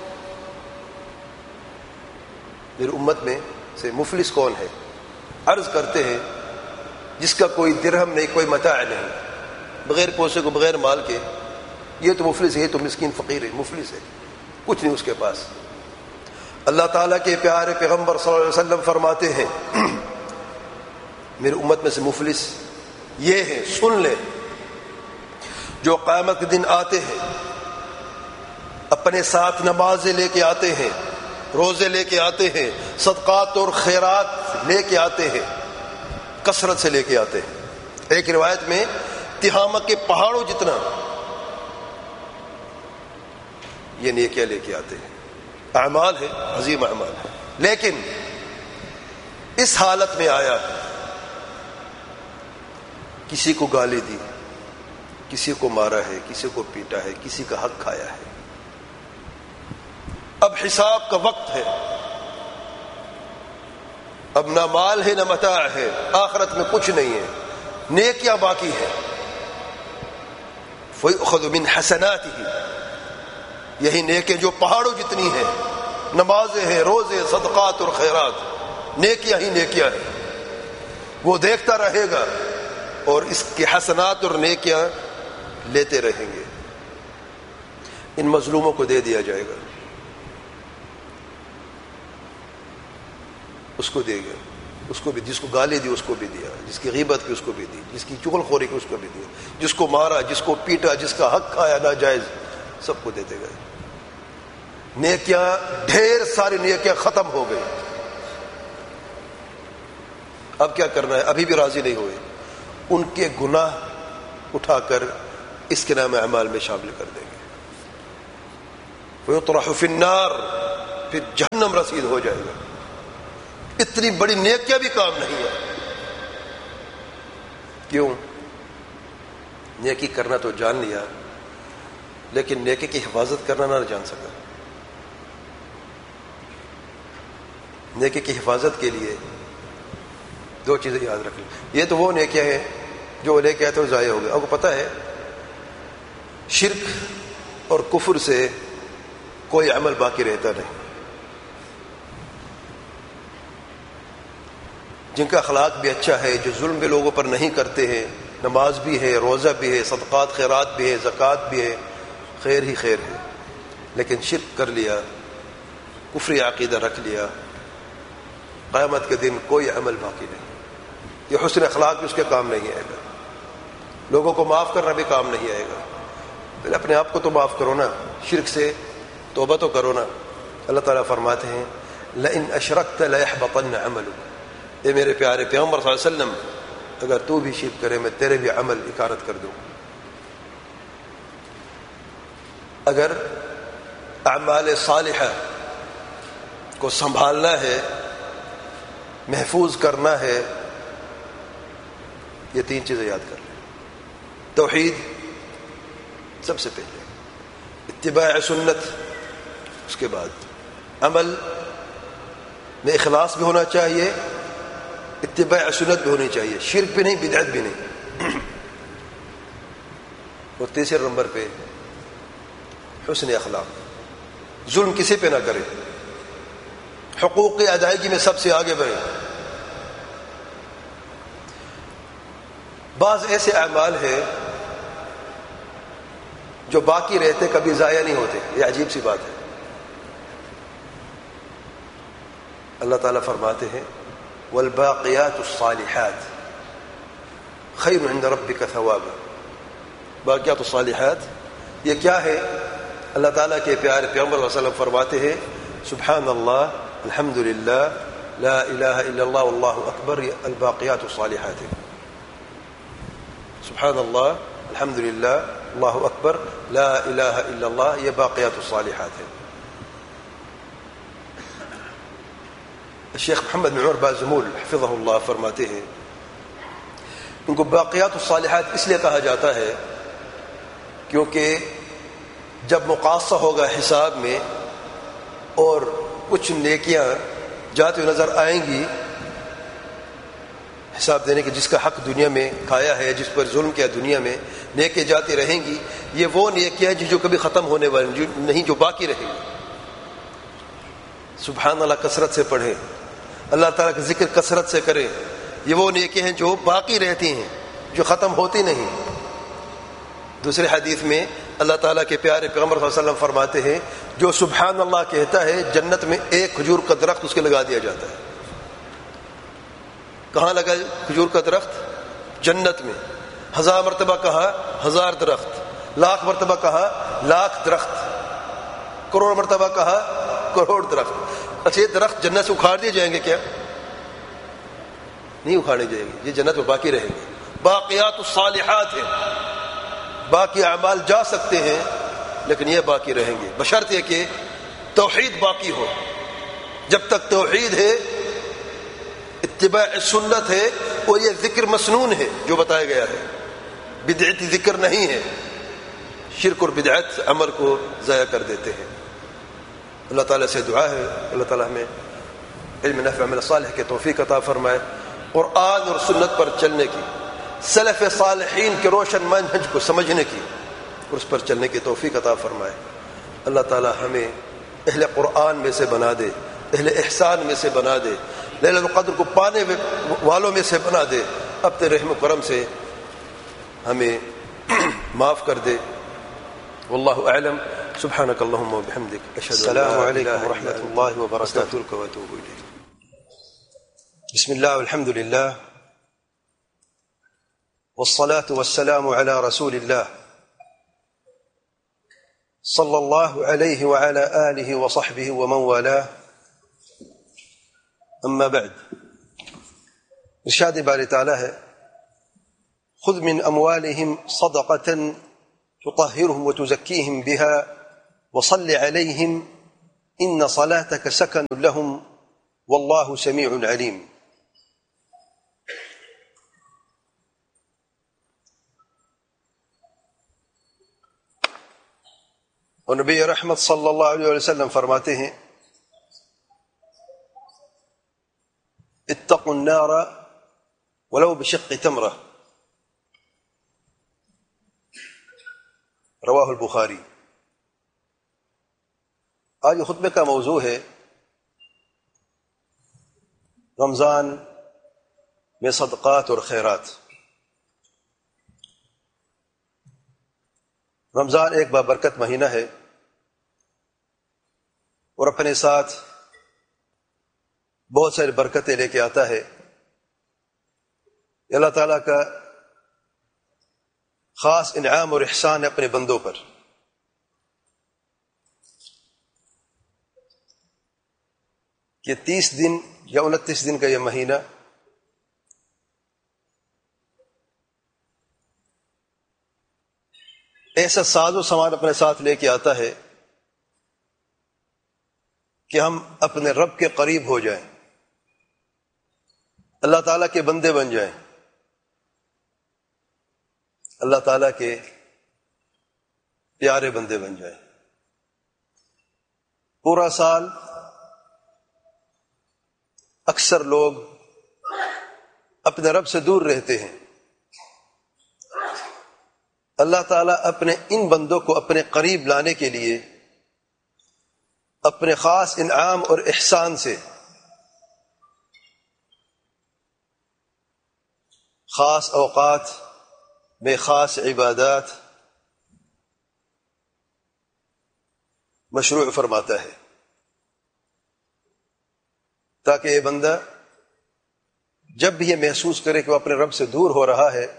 میری امت میں سے مفلس کون ہے؟ عرض کرتے ہیں جس کا کوئی درہم نہیں، کوئی متاع نہیں، بغیر پیسے کو، بغیر مال کے، یہ تو مفلس ہے، یہ تو مسکین فقیر ہے، مفلس ہے، کچھ نہیں اس کے پاس۔ اللہ تعالیٰ کے پیارے پیغمبر صلی اللہ علیہ وسلم فرماتے ہیں میری امت میں سے مفلس یہ ہے، سن لے، جو قیامت کے دن آتے ہیں، اپنے ساتھ نمازیں لے کے آتے ہیں، روزے لے کے آتے ہیں، صدقات اور خیرات لے کے آتے ہیں، کثرت سے لے کے آتے ہیں۔ ایک روایت میں تہامہ کے پہاڑوں جتنا یہ نیکیاں لے کے آتے ہیں، اعمال ہے، عظیم اعمال ہے، لیکن اس حالت میں آیا، کسی کو گالی دی، کسی کو مارا ہے، کسی کو پیٹا ہے، کسی کا حق کھایا ہے۔ اب حساب کا وقت ہے، اب نہ مال ہے نہ متاع ہے، آخرت میں کچھ نہیں ہے، نیکیاں باقی ہے۔ فَيُؤْخَذُ مِنْ حَسَنَاتِهِ، یہی نیکیاں جو پہاڑوں جتنی ہیں، نمازیں ہیں، روزے، صدقات اور خیرات، نیکیاں ہی نیکیاں ہیں، وہ دیکھتا رہے گا اور اس کی حسنات اور نیکیاں لیتے رہیں گے۔ ان مظلوموں کو دے دیا جائے گا، اس کو دے گا، اس کو بھی، جس کو گالی دی اس کو بھی دیا، جس کی غیبت کی اس کو بھی دی، جس کی چغل خوری کی اس کو بھی دیا، جس کو مارا، جس کو پیٹا، جس کا حق کھایا ناجائز، سب کو دیتے گئے۔ نیکیاں، ڈھیر ساری نیکیاں ختم ہو گئی۔ اب کیا کرنا ہے؟ ابھی بھی راضی نہیں ہوئے، ان کے گناہ اٹھا کر اس کے نام اعمال میں شامل کر دیں گے۔ فیطرح فی النار، پھر جہنم رسید ہو جائے گا۔ اتنی بڑی نیکیاں بھی کام نہیں ہے۔ کیوں؟ نیکی کرنا تو جان لیا، لیکن نیکی کی حفاظت کرنا نہ جان سکا۔ نیکی کی حفاظت کے لیے دو چیزیں یاد رکھ لیں۔ یہ تو وہ نیکیاں ہیں جو لے کے آئے تو ضائع ہو گئے۔ آپ کو پتہ ہے شرک اور کفر سے کوئی عمل باقی رہتا نہیں۔ جن کا اخلاق بھی اچھا ہے، جو ظلم بھی لوگوں پر نہیں کرتے ہیں، نماز بھی ہے، روزہ بھی ہے، صدقات خیرات بھی ہے، زکوٰۃ بھی ہے، خیر ہی خیر ہے، لیکن شرک کر لیا، کفری عقیدہ رکھ لیا، قیامت کے دن کوئی عمل باقی نہیں۔ یہ حسن اخلاق بھی اس کے کام نہیں آئے گا، لوگوں کو معاف کرنا بھی کام نہیں آئے گا۔ پہلے اپنے آپ کو تو معاف کرو نا، شرک سے توبہ تو کرو نا۔ اللہ تعالیٰ فرماتے ہیں لئن اشرکت لیحبطن عملک، اے میرے پیارے پیغمبر صلی اللہ علیہ وسلم، اگر تو بھی شرک کرے میں تیرے بھی عمل اکارت کر دوں۔ اگر اعمال صالحہ کو سنبھالنا ہے، محفوظ کرنا ہے، یہ تین چیزیں یاد کر لیں۔ توحید سب سے پہلے، اتباع سنت، اس کے بعد عمل میں اخلاص بھی ہونا چاہیے، اتباع سنت بھی ہونی چاہیے، شرک بھی نہیں، بدعت بھی نہیں۔ اور تیسرے نمبر پہ حسن اخلاق، ظلم کسی پہ نہ کرے، حقوق کی ادائیگی میں سب سے آگے بڑھے۔ بعض ایسے اعمال ہیں جو باقی رہتے کبھی ضائع نہیں ہوتے، یہ عجیب سی بات ہے۔ اللہ تعالیٰ فرماتے ہیں والباقیات الصالحات خیر عند ربک ثوابا۔ باقیات الصالحات یہ کیا ہے؟ اللہ تعالیٰ کے پیارے پیغمبر صلی اللہ علیہ وسلم فرماتے ہیں سبحان اللہ، الحمد للہ، لا الہ الا اللہ، واللہ اکبر، یہ الباقیات الصالحات ہے۔ سبحان اللہ، الحمد للہ، اللہ اکبر، لا الہ الا اللہ، یہ باقیات الصالحات ہے۔ شیخ محمد بن عمر بازمول حفظہ اللہ فرماتے ہیں ان کو باقیات الصالحات اس لیے کہا جاتا ہے کیونکہ جب مقاصہ ہوگا حساب میں اور کچھ نیکیاں جاتے ہوئے نظر آئیں گی حساب دینے کے، جس کا حق دنیا میں کھایا ہے، جس پر ظلم کیا دنیا میں، نیکیاں جاتی رہیں گی، یہ وہ نیکیاں جو کبھی ختم ہونے والی نہیں، جو باقی رہیں گی۔ سبحان اللہ کثرت سے پڑھیں، اللہ تعالیٰ کا ذکر کثرت سے کریں، یہ وہ نیکیاں ہیں جو باقی رہتی ہیں، جو ختم ہوتی نہیں۔ دوسرے حدیث میں اللہ تعالیٰ کے پیارے پیغمبر صلی اللہ علیہ وسلم فرماتے ہیں جو سبحان اللہ کہتا ہے جنت میں ایک کھجور کا درخت اس کے لگا دیا جاتا ہے۔ کہاں لگا کھجور کا درخت؟ جنت میں۔ 1000 مرتبہ کہا 1000 درخت، لاکھ مرتبہ کہا لاکھ درخت، کروڑ مرتبہ کہا کروڑ درخت۔ اچھا یہ درخت جنت سے اکھاڑ دیے جائیں گے کیا؟ نہیں اکھاڑے جائیں گے، یہ جنت میں باقی رہیں گے۔ باقیات الصالحات ہیں، باقی اعمال جا سکتے ہیں لیکن یہ باقی رہیں گے، بشرط یہ کہ توحید باقی ہو۔ جب تک توحید ہے، اتباع سنت ہے، اور یہ ذکر مسنون ہے جو بتایا گیا ہے، بدعتی ذکر نہیں ہے۔ شرک اور بدعت عمل کو ضائع کر دیتے ہیں۔ اللہ تعالیٰ سے دعا ہے اللہ تعالیٰ ہمیں علم نافع عمل صالح کے توفیق عطا فرمائے، قرآن اور سنت پر چلنے کی، سلف صالحین کے روشن منہج کو سمجھنے کی اور اس پر چلنے کی توفیق عطا فرمائے۔ اللہ تعالیٰ ہمیں اہل قرآن میں سے بنا دے، اہل احسان میں سے بنا دے، لیلۃ القدر کو پانے والوں میں سے بنا دے، اپنے رحم و کرم سے ہمیں معاف کر دے۔ واللہ اعلم، سبحانک اللہم وبحمدک، اشہد ان لا الہ الا انت، السلام علیکم ورحمۃ اللہ وبرکاتہ، استغفرک واتوب الیک۔ بسم اللہ والحمد للہ والصلاة والسلام على رسول الله صلی اللہ علیہ وعلى آلہ وصحبہ ومن والاه، اما بعد۔ ارشاد باری تعالی ہے خذ من اموالهم صدقة تطهرهم وتزكيهم بها وصل عليهم إن صلاتك سكن لهم والله سميع عليم. اور نبی رحمت صلی اللہ علیہ وسلم فرماتے ہیں اتقوا النار ولو بشق تمرہ، رواہ البخاری. آج خطبے کا موضوع ہے رمضان میں صدقات اور خیرات. رمضان ایک بابرکت مہینہ ہے اور اپنے ساتھ بہت ساری برکتیں لے کے آتا ہے. اللہ تعالیٰ کا خاص انعام اور احسان ہے اپنے بندوں پر. کہ 30 دن یا 29 دن کا یہ مہینہ ایسا ساز و سامان اپنے ساتھ لے کے آتا ہے کہ ہم اپنے رب کے قریب ہو جائیں، اللہ تعالیٰ کے بندے بن جائیں، اللہ تعالیٰ کے پیارے بندے بن جائیں. پورا سال اکثر لوگ اپنے رب سے دور رہتے ہیں. اللہ تعالیٰ اپنے ان بندوں کو اپنے قریب لانے کے لیے اپنے خاص انعام اور احسان سے خاص اوقات میں خاص عبادات مشروع فرماتا ہے تاکہ یہ بندہ جب بھی یہ محسوس کرے کہ وہ اپنے رب سے دور ہو رہا ہے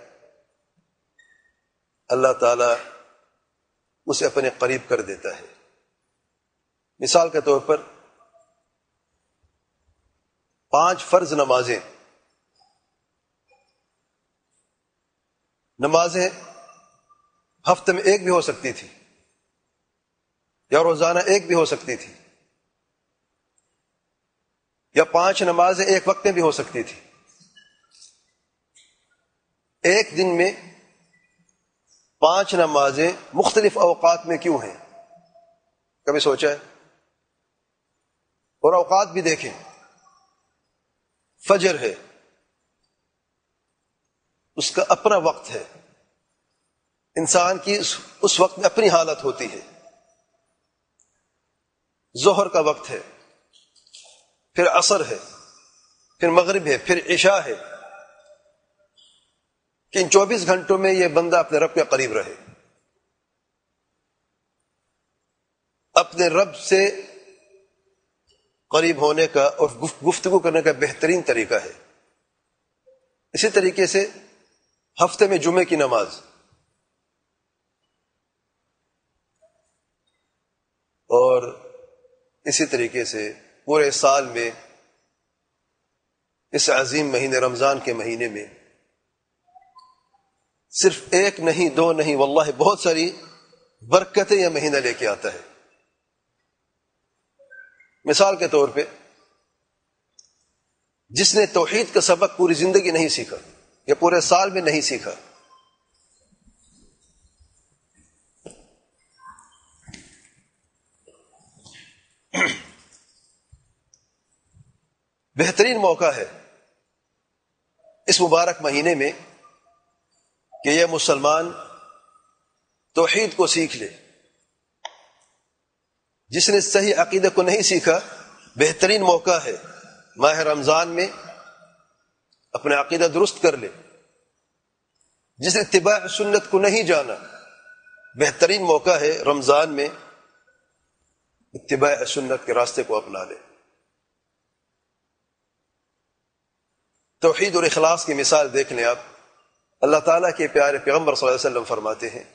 اللہ تعالیٰ اسے اپنے قریب کر دیتا ہے. مثال کے طور پر 5 فرض نمازیں ہفتے میں ایک بھی ہو سکتی تھی یا روزانہ ایک بھی ہو سکتی تھی یا 5 نمازیں ایک وقت میں بھی ہو سکتی تھی. ایک دن میں 5 نمازیں مختلف اوقات میں کیوں ہیں؟ کبھی سوچا ہے؟ اور اوقات بھی دیکھیں. فجر ہے، اس کا اپنا وقت ہے، انسان کی اس وقت میں اپنی حالت ہوتی ہے. ظہر کا وقت ہے، پھر عصر ہے، پھر مغرب ہے، پھر عشاء ہے، کہ ان 24 گھنٹوں میں یہ بندہ اپنے رب کے قریب رہے. اپنے رب سے قریب ہونے کا اور گفتگو کرنے کا بہترین طریقہ ہے. اسی طریقے سے ہفتے میں جمعے کی نماز اور اسی طریقے سے پورے سال میں اس عظیم مہینے رمضان کے مہینے میں صرف 1 نہیں 2 نہیں واللہ بہت ساری برکتیں یہ مہینہ لے کے آتا ہے. مثال کے طور پہ جس نے توحید کا سبق پوری زندگی نہیں سیکھا یا پورے سال میں نہیں سیکھا، بہترین موقع ہے اس مبارک مہینے میں کہ یہ مسلمان توحید کو سیکھ لے. جس نے صحیح عقیدہ کو نہیں سیکھا، بہترین موقع ہے ماہ رمضان میں اپنا عقیدہ درست کر لے. جس نے اتباع سنت کو نہیں جانا، بہترین موقع ہے رمضان میں اتباع سنت کے راستے کو اپنا لے. توحید اور اخلاص کی مثال دیکھ لیں آپ. اللہ تعالیٰ کے پیارے پیغمبر صلی اللہ علیہ وسلم فرماتے ہیں،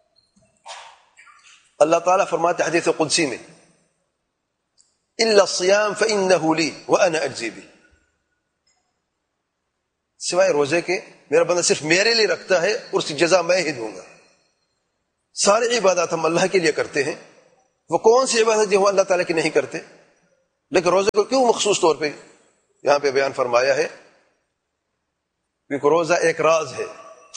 اللہ تعالیٰ فرماتے حدیث قدسی میں الا الصيام فانه لي وانا اجزي به، سوائے روزے کے میرا بندہ صرف میرے لیے رکھتا ہے اور اس کی جزا میں ہی دوں گا. ساری عبادات ہم اللہ کے لیے کرتے ہیں وہ کون سی عبادت جو وہ اللہ تعالیٰ کی نہیں کرتے؟ لیکن روزے کو کیوں مخصوص طور پہ یہاں پہ بیان فرمایا ہے؟ کیونکہ روزہ ایک راز ہے،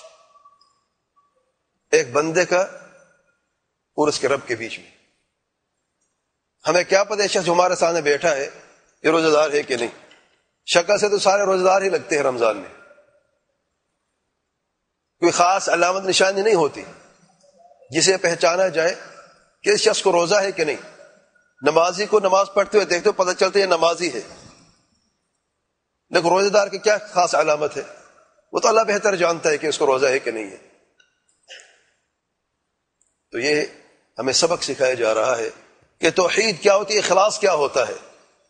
ایک بندے کا اور اس کے رب کے بیچ میں۔ ہمیں کیا پتہ ہے شخص جو ہمارے سامنے بیٹھا ہے یہ روزہ دار ہے کہ نہیں؟ شکل سے تو سارے روزہ دار ہی لگتے ہیں رمضان میں، کوئی خاص علامت نشانی نہیں ہوتی جسے پہچانا جائے کہ اس شخص کو روزہ ہے کہ نہیں۔ نمازی کو نماز پڑھتے ہوئے دیکھتے ہو پتہ چلتا ہے یہ نمازی ہے، لیکن روزہ دار کی کیا خاص علامت ہے؟ وہ تو اللہ بہتر جانتا ہے کہ اس کو روزہ ہے کہ نہیں ہے۔ تو یہ ہمیں سبق سکھایا جا رہا ہے کہ توحید کیا ہوتی ہے، اخلاص کیا ہوتا ہے۔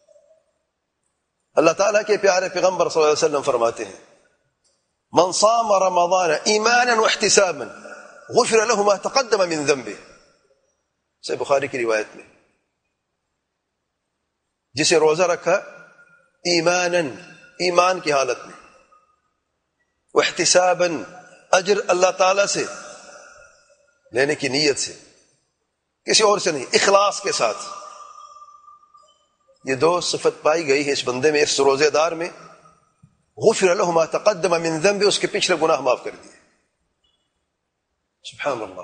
اللہ تعالیٰ کے پیارے پیغمبر صلی اللہ علیہ وسلم فرماتے ہیں من صام رمضان ایمانا واحتسابا غفر له ما تقدم من ذنبه، صحیح بخاری کی روایت میں، جسے روزہ رکھا ایمانا، ایمان کی حالت میں، واحتسابا، اجر اللہ تعالیٰ سے لینے کی نیت سے، کسی اور سے نہیں، اخلاص کے ساتھ۔ یہ دو صفت پائی گئی ہے اس بندے میں، اس روزے دار میں۔ غفر له ما تقدم من ذنب، اس کے پچھلے گناہ معاف کر دیے۔ سبحان اللہ۔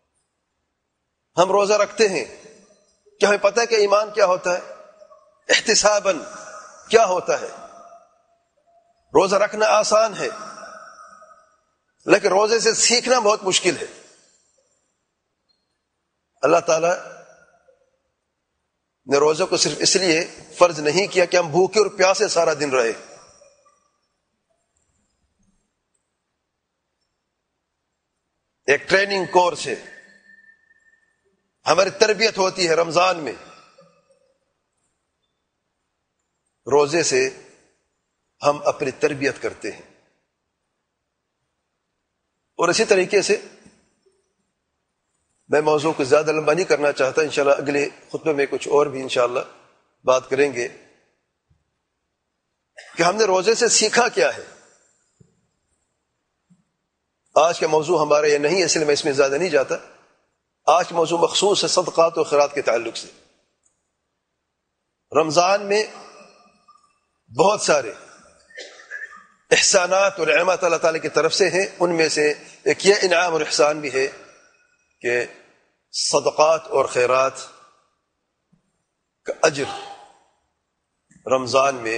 ہم روزہ رکھتے ہیں، کیا ہمیں پتہ ہے کہ ایمان کیا ہوتا ہے؟ احتساباً کیا ہوتا ہے؟ روزہ رکھنا آسان ہے، لیکن روزے سے سیکھنا بہت مشکل ہے۔ اللہ تعالیٰ نے روزے کو صرف اس لیے فرض نہیں کیا کہ ہم بھوکے اور پیاسے سارا دن رہے۔ ایک ٹریننگ کورس ہے، ہماری تربیت ہوتی ہے رمضان میں۔ روزے سے ہم اپنی تربیت کرتے ہیں، اور اسی طریقے سے میں موضوع کو زیادہ لمبا نہیں کرنا چاہتا، انشاءاللہ اگلے خطبے میں کچھ اور بھی انشاءاللہ بات کریں گے کہ ہم نے روزے سے سیکھا کیا ہے۔ آج کا موضوع ہمارا یہ نہیں ہے، اس لیے میں اس میں زیادہ نہیں جاتا۔ آج کا موضوع مخصوص ہے صدقات و خیرات کے تعلق سے۔ رمضان میں بہت سارے احسانات اور نعمات اللہ تعالیٰ کی طرف سے ہیں، ان میں سے ایک یہ انعام اور احسان بھی ہے کہ صدقات اور خیرات کا اجر رمضان میں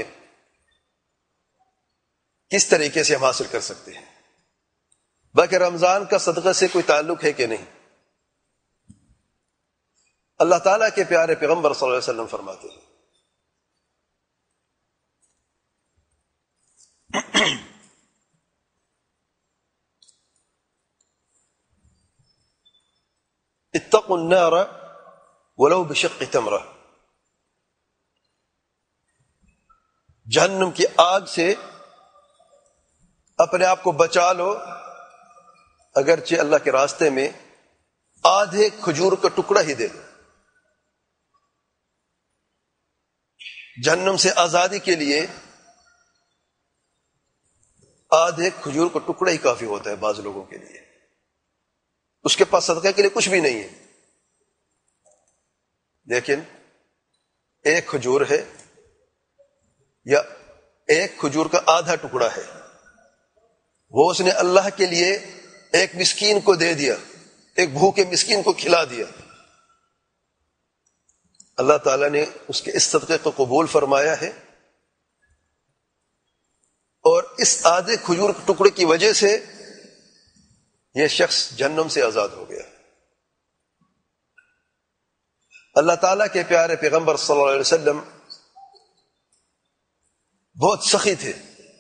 کس طریقے سے ہم حاصل کر سکتے ہیں۔ باقی رمضان کا صدقہ سے کوئی تعلق ہے کہ نہیں؟ اللہ تعالیٰ کے پیارے پیغمبر صلی اللہ علیہ وسلم فرماتے ہیں اتقوا النار ولو بشق تمرہ، جہنم کی آگ سے اپنے آپ کو بچا لو، اگرچہ اللہ کے راستے میں آدھے کھجور کا ٹکڑا ہی دے دو۔ جہنم سے آزادی کے لیے آدھے کھجور کا ٹکڑا ہی کافی ہوتا ہے بعض لوگوں کے لیے، اس کے پاس صدقہ کے لیے کچھ بھی نہیں ہے، لیکن ایک کھجور ہے یا ایک کھجور کا آدھا ٹکڑا ہے، وہ اس نے اللہ کے لیے ایک مسکین کو دے دیا، ایک بھوکے مسکین کو کھلا دیا۔ اللہ تعالیٰ نے اس کے اس صدقے کو قبول فرمایا ہے، اور اس آدھے کھجور کے ٹکڑے کی وجہ سے یہ شخص جہنم سے آزاد ہو گیا۔ اللہ تعالیٰ کے پیارے پیغمبر صلی اللہ علیہ وسلم بہت سخی تھے،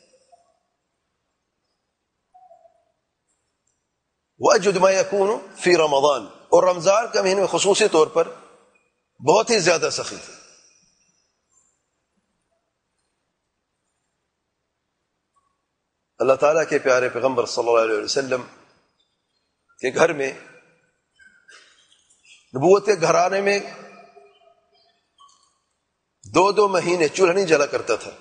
وَأَجْوَدُ مَا يَكُونُ فِي رمضان، اور رمضان کے مہینے میں خصوصی طور پر بہت ہی زیادہ سخی تھے۔ اللہ تعالیٰ کے پیارے پیغمبر صلی اللہ علیہ وسلم کے گھر میں، نبوت کے گھرانے میں 2 مہینے چولہا نہیں جلا کرتا تھا،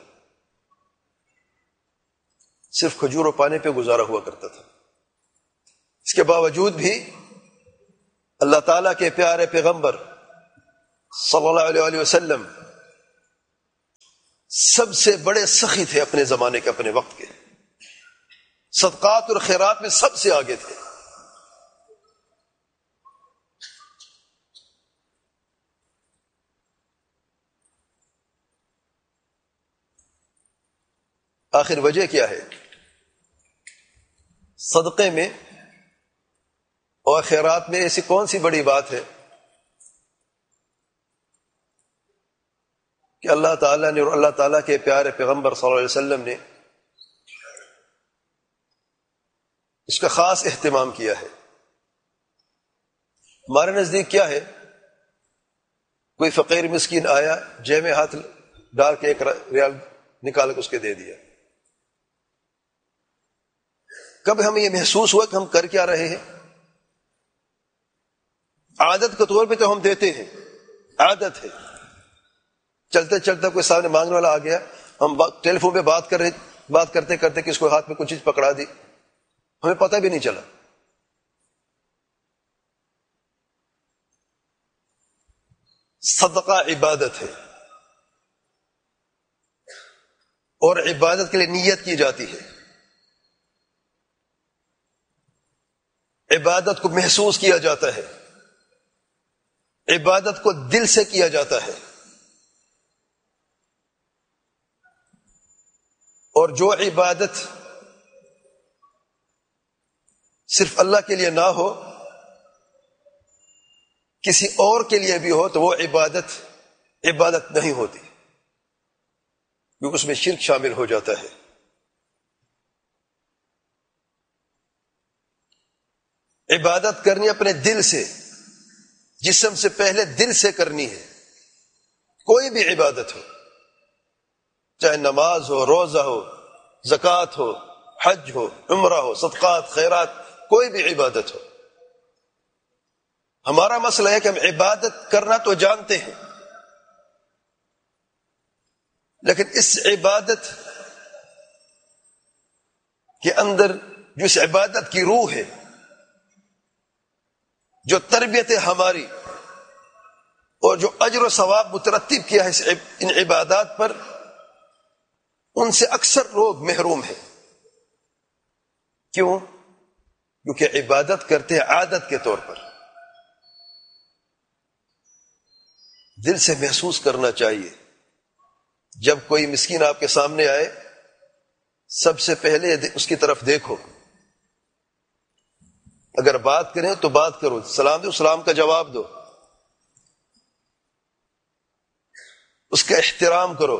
صرف کھجور و پانی پہ گزارا ہوا کرتا تھا۔ اس کے باوجود بھی اللہ تعالیٰ کے پیارے پیغمبر صلی اللہ علیہ وآلہ وسلم سب سے بڑے سخی تھے اپنے زمانے کے، اپنے وقت کے، صدقات اور خیرات میں سب سے آگے تھے. آخر وجہ کیا ہے؟ صدقے میں اور خیرات میں ایسی کون سی بڑی بات ہے کہ اللہ تعالیٰ نے اور اللہ تعالیٰ کے پیارے پیغمبر صلی اللہ علیہ وسلم نے اس کا خاص اہتمام کیا ہے؟ ہمارے نزدیک کیا ہے؟ کوئی فقیر مسکین آیا، جیب میں ہاتھ ڈال کے 1 ریال نکال کے اس کے دے دیا. کب ہمیں یہ محسوس ہوا کہ ہم کر کیا رہے ہیں؟ عادت کے طور پہ تو ہم دیتے ہیں، عادت ہے. چلتے چلتے کوئی سامنے مانگنے والا آ گیا، ہم ٹیلی فون پہ بات کرتے کرتے کس کو ہاتھ میں کچھ چیز پکڑا دی، ہمیں پتہ بھی نہیں چلا. صدقہ عبادت ہے، اور عبادت کے لیے نیت کی جاتی ہے. عبادت کو محسوس کیا جاتا ہے، عبادت کو دل سے کیا جاتا ہے. اور جو عبادت صرف اللہ کے لیے نہ ہو، کسی اور کے لیے بھی ہو، تو وہ عبادت نہیں ہوتی، کیونکہ اس میں شرک شامل ہو جاتا ہے. عبادت کرنی اپنے دل سے، جسم سے پہلے دل سے کرنی ہے. کوئی بھی عبادت ہو، چاہے نماز ہو، روزہ ہو، زکوٰۃ ہو، حج ہو، عمرہ ہو، صدقات، خیرات، کوئی بھی عبادت ہو. ہمارا مسئلہ ہے کہ ہم عبادت کرنا تو جانتے ہیں، لیکن اس عبادت کے اندر جو اس عبادت کی روح ہے، جو تربیت ہے ہماری، اور جو اجر و ثواب مترتب کیا ہے ان عبادات پر، ان سے اکثر لوگ محروم ہیں. کیوں؟ کیونکہ عبادت کرتے ہیں عادت کے طور پر. دل سے محسوس کرنا چاہیے. جب کوئی مسکین آپ کے سامنے آئے، سب سے پہلے اس کی طرف دیکھو. اگر بات کریں تو بات کرو، سلام دو، سلام کا جواب دو، اس کا احترام کرو.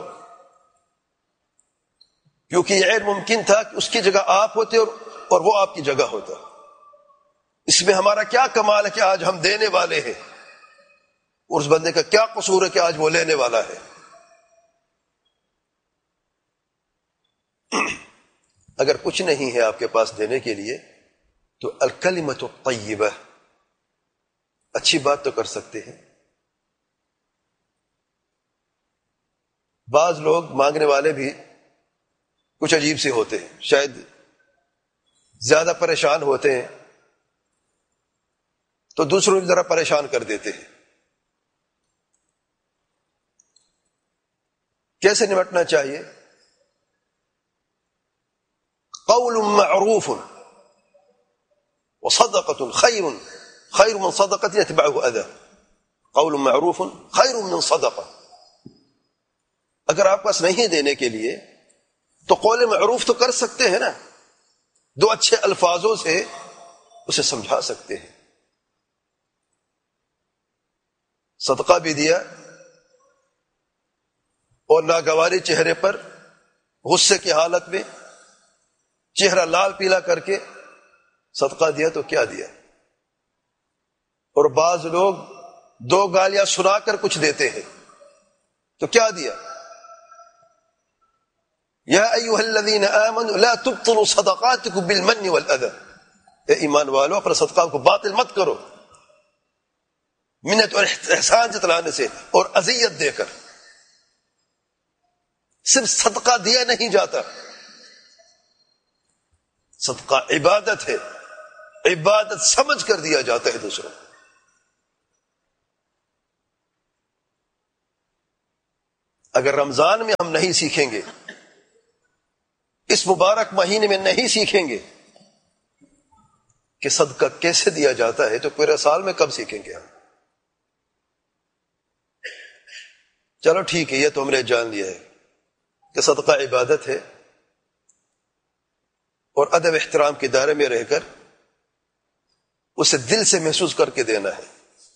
کیونکہ یہ غیر ممکن تھا کہ اس کی جگہ آپ ہوتے اور وہ آپ کی جگہ ہوتا. اس میں ہمارا کیا کمال ہے کہ آج ہم دینے والے ہیں، اور اس بندے کا کیا قصور ہے کہ آج وہ لینے والا ہے. اگر کچھ نہیں ہے آپ کے پاس دینے کے لیے، تو الکلمۃ الطیبہ، اچھی بات تو کر سکتے ہیں. بعض لوگ مانگنے والے بھی کچھ عجیب سے ہوتے ہیں، شاید زیادہ پریشان ہوتے ہیں تو دوسروں کو ذرا پریشان کر دیتے ہیں. کیسے نمٹنا چاہیے؟ قول معروف وصدقة خیر من صدقة يتبعه اذى. قول معروف خیر من صدقة. اگر آپ پاس نہیں دینے کے لیے تو قول معروف تو کر سکتے ہیں نا، 2 اچھے الفاظوں سے اسے سمجھا سکتے ہیں. صدقہ بھی دیا اور ناگواری چہرے پر، غصے کی حالت میں، چہرہ لال پیلا کر کے صدقہ دیا تو کیا دیا. اور بعض لوگ 2 گالیاں سنا کر کچھ دیتے ہیں تو کیا دیا. یا ایھا الذین آمنوا لا تبطلوا صدقاتکم بالمن والاذى. اے ایمان والو، اپنے صدقات کو باطل مت کرو منت اور احسان جتلانے سے اور اذیت دے کر. صرف صدقہ دیا نہیں جاتا، صدقہ عبادت ہے، عبادت سمجھ کر دیا جاتا ہے دوسروں. اگر رمضان میں ہم نہیں سیکھیں گے، اس مبارک مہینے میں نہیں سیکھیں گے کہ صدقہ کیسے دیا جاتا ہے، تو پورے سال میں کب سیکھیں گے ہم؟ چلو ٹھیک ہے، یہ تو ہم نے جان لیا ہے کہ صدقہ عبادت ہے اور ادب احترام کے دائرے میں رہ کر اسے دل سے محسوس کر کے دینا ہے.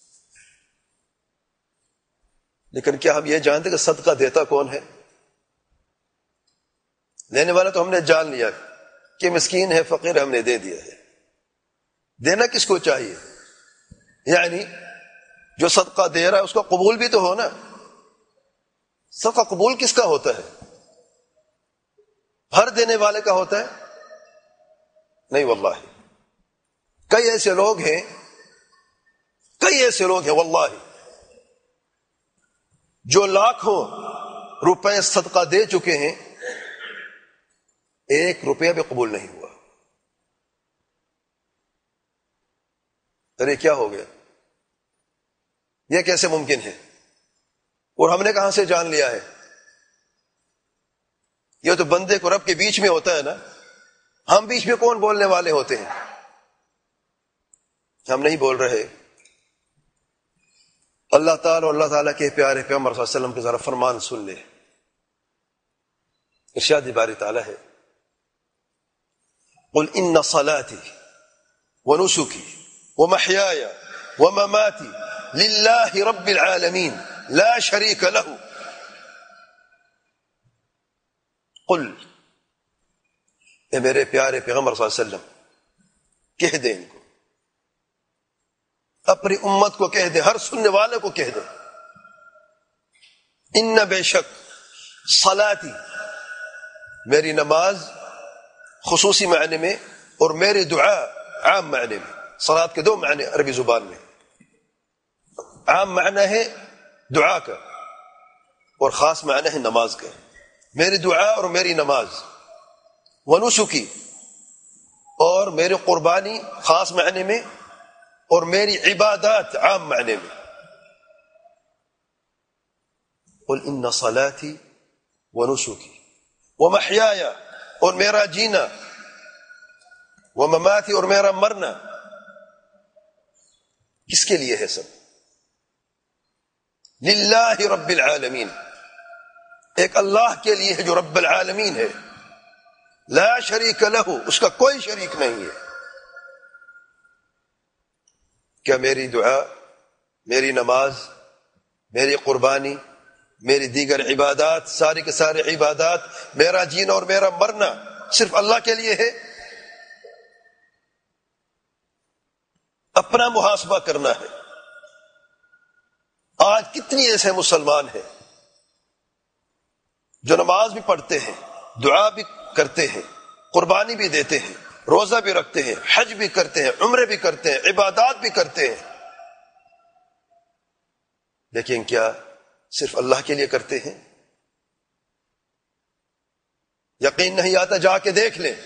لیکن کیا ہم یہ جانتے کہ صدقہ دیتا کون ہے؟ لینے والا تو ہم نے جان لیا کہ مسکین ہے، فقیر، ہم نے دے دیا ہے. دینا کس کو چاہیے؟ یعنی جو صدقہ دے رہا ہے اس کا قبول بھی تو ہو نا. صدقہ قبول کس کا ہوتا ہے؟ ہر دینے والے کا ہوتا ہے؟ نہیں واللہ. کئی ایسے لوگ ہیں واللہ جو لاکھوں روپے صدقہ دے چکے ہیں، 1 روپیہ بھی قبول نہیں ہوا. ارے کیا ہو گیا؟ یہ کیسے ممکن ہے؟ اور ہم نے کہاں سے جان لیا ہے؟ یہ تو بندے کو رب کے بیچ میں ہوتا ہے نا. ہم بیچ میں کون بولنے والے ہوتے ہیں؟ ہم نہیں بول رہے. اللہ تعالیٰ کے پیارے پیغمبر صلی اللہ علیہ وسلم کے ذرا فرمان سن لے. ارشاد باری تعالیٰ ہے، قل ان صلاتي ونسكي ومحياي ومماتي لله رب العالمين لا شريك له. قل، اے میرے پیارے پیغمبر صلی اللہ علیہ وسلم کہہ دیں، ان کو، اپنی امت کو کہہ دے، ہر سننے والے کو کہہ دے، ان بے شک صلاتی، میری نماز خصوصی معنی میں اور میری دعا عام معنی میں. صلاۃ کے 2 معنی عربی زبان میں. عام معنی ہے دعا کا اور خاص معنی ہے نماز کا. میری دعا اور میری نماز، ونسکی، اور میری قربانی خاص معنی میں، اور میری عبادات عام معنی میں. قل ان صلاتی ونسکی ومحیاي، اور میرا جینا، ومماتی، اور میرا مرنا. کس کے لیے ہے سب؟ للہ رب العالمین، ایک اللہ کے لیے ہے جو رب العالمین ہے. لا شریک لہ، اس کا کوئی شریک نہیں ہے. کیا میری دعا، میری نماز، میری قربانی، میری دیگر عبادات، ساری کے سارے عبادات، میرا جینا اور میرا مرنا صرف اللہ کے لیے ہے؟ اپنا محاسبہ کرنا ہے. آج کتنی ایسے مسلمان ہیں جو نماز بھی پڑھتے ہیں، دعا بھی کرتے ہیں، قربانی بھی دیتے ہیں، روزہ بھی رکھتے ہیں، حج بھی کرتے ہیں، عمرے بھی کرتے ہیں، عبادات بھی کرتے ہیں، لیکن کیا صرف اللہ کے لیے کرتے ہیں؟ یقین نہیں آتا؟ جا کے دیکھ لیں.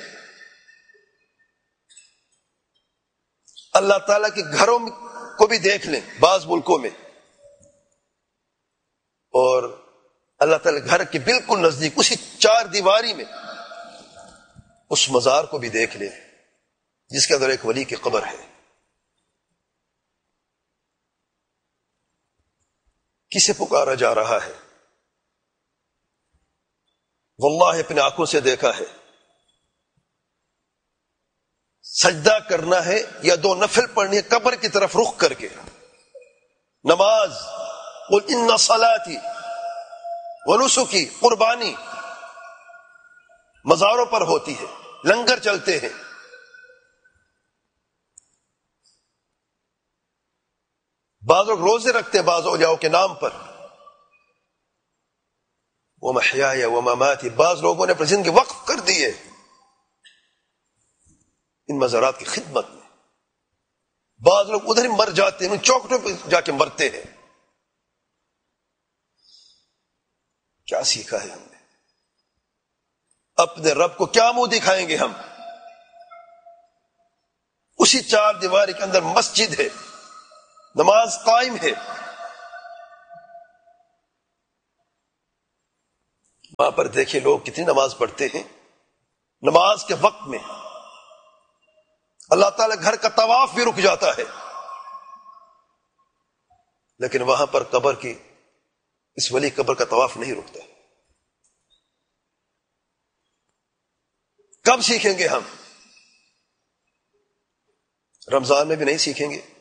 اللہ تعالیٰ کے گھروں کو بھی دیکھ لیں بعض ملکوں میں، اور اللہ تعالیٰ گھر کے بالکل نزدیک اسی 4 دیواری میں اس مزار کو بھی دیکھ لیں جس کے اندر ایک ولی کی قبر ہے. کسے پکارا جا رہا ہے؟ واللہ اپنے آنکھوں سے دیکھا ہے. سجدہ کرنا ہے یا 2 نفل پڑھنی ہے قبر کی طرف رخ کر کے. نماز، قل ان صلاتی ونسکی، قربانی مزاروں پر ہوتی ہے، لنگر چلتے ہیں. بعض لوگ روزے رکھتے ہیں بعض اولیاء کے نام پر. ومحیاي ومماتی، بعض لوگوں نے اپنی زندگی وقف کر دی ہے ان مزارات کی خدمت میں. بعض لوگ ادھر ہی مر جاتے ہیں، ان چوکٹوں پہ جا کے مرتے ہیں. کیا سیکھا ہے ہم نے؟ اپنے رب کو کیا منہ دکھائیں گے ہم؟ اسی 4 دیواری کے اندر مسجد ہے، نماز قائم ہے، وہاں پر دیکھیں لوگ کتنی نماز پڑھتے ہیں، نماز کے وقت میں اللہ تعالی گھر کا طواف بھی رک جاتا ہے، لیکن وہاں پر قبر کی، اس ولی قبر کا طواف نہیں رکتا۔ کب سیکھیں گے ہم؟ رمضان میں بھی نہیں سیکھیں گے۔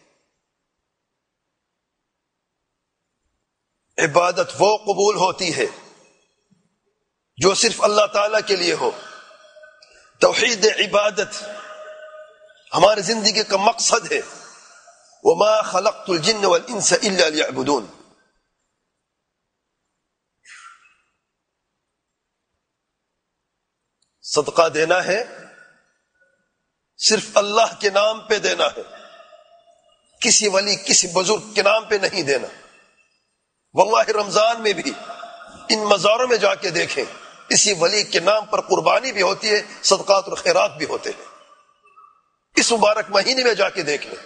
عبادت وہ قبول ہوتی ہے جو صرف اللہ تعالی کے لیے ہو۔ توحید عبادت ہماری زندگی کا مقصد ہے۔ وما خلقت الجن والانس الا ليعبدون۔ صدقہ دینا ہے صرف اللہ کے نام پہ دینا ہے، کسی ولی کسی بزرگ کے نام پہ نہیں دینا۔ واللہ رمضان میں بھی ان مزاروں میں جا کے دیکھیں، اسی ولی کے نام پر قربانی بھی ہوتی ہے، صدقات اور خیرات بھی ہوتے ہیں۔ اس مبارک مہینے میں جا کے دیکھ لیں۔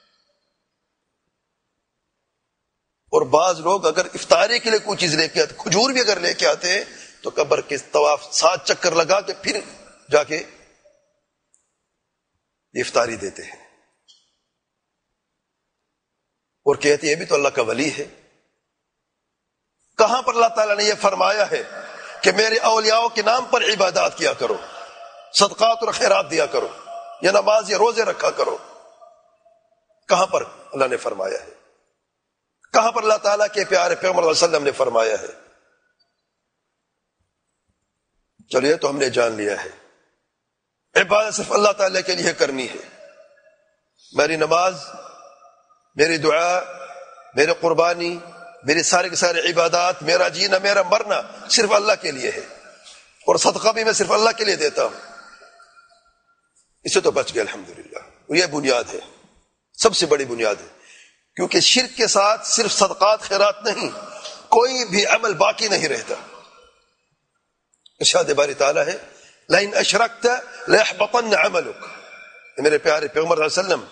اور بعض لوگ اگر افطاری کے لیے کوئی چیز لے کے آتے، کھجور بھی اگر لے کے آتے ہیں، تو قبر کے طواف 7 چکر لگا کے پھر جا کے افطاری دیتے ہیں، اور کہتے ہیں یہ بھی تو اللہ کا ولی ہے۔ کہاں پر اللہ تعالیٰ نے یہ فرمایا ہے کہ میرے اولیاء کے نام پر عبادات کیا کرو، صدقات اور خیرات دیا کرو، یا نماز یا روزے رکھا کرو؟ کہاں پر اللہ نے فرمایا ہے؟ کہاں پر اللہ تعالیٰ کے پیارے پیغمبر صلی اللہ علیہ وسلم نے فرمایا ہے؟ چلیے تو ہم نے جان لیا ہے عبادت صرف اللہ تعالیٰ کے لیے کرنی ہے۔ میری نماز، میری دعا، میری قربانی، میری سارے کے سارے عبادات، میرا جینا، میرا مرنا صرف اللہ کے لیے ہے، اور صدقہ بھی میں صرف اللہ کے لیے دیتا ہوں۔ اسے تو بچ گئے الحمدللہ۔ یہ بنیاد ہے، سب سے بڑی بنیاد ہے، کیونکہ شرک کے ساتھ صرف صدقات خیرات نہیں، کوئی بھی عمل باقی نہیں رہتا۔ ارشاد باری تعالیٰ ہے لئن اشرکت لیحبطن عملک۔ میرے پیارے پیغمبر صلی اللہ علیہ وسلم،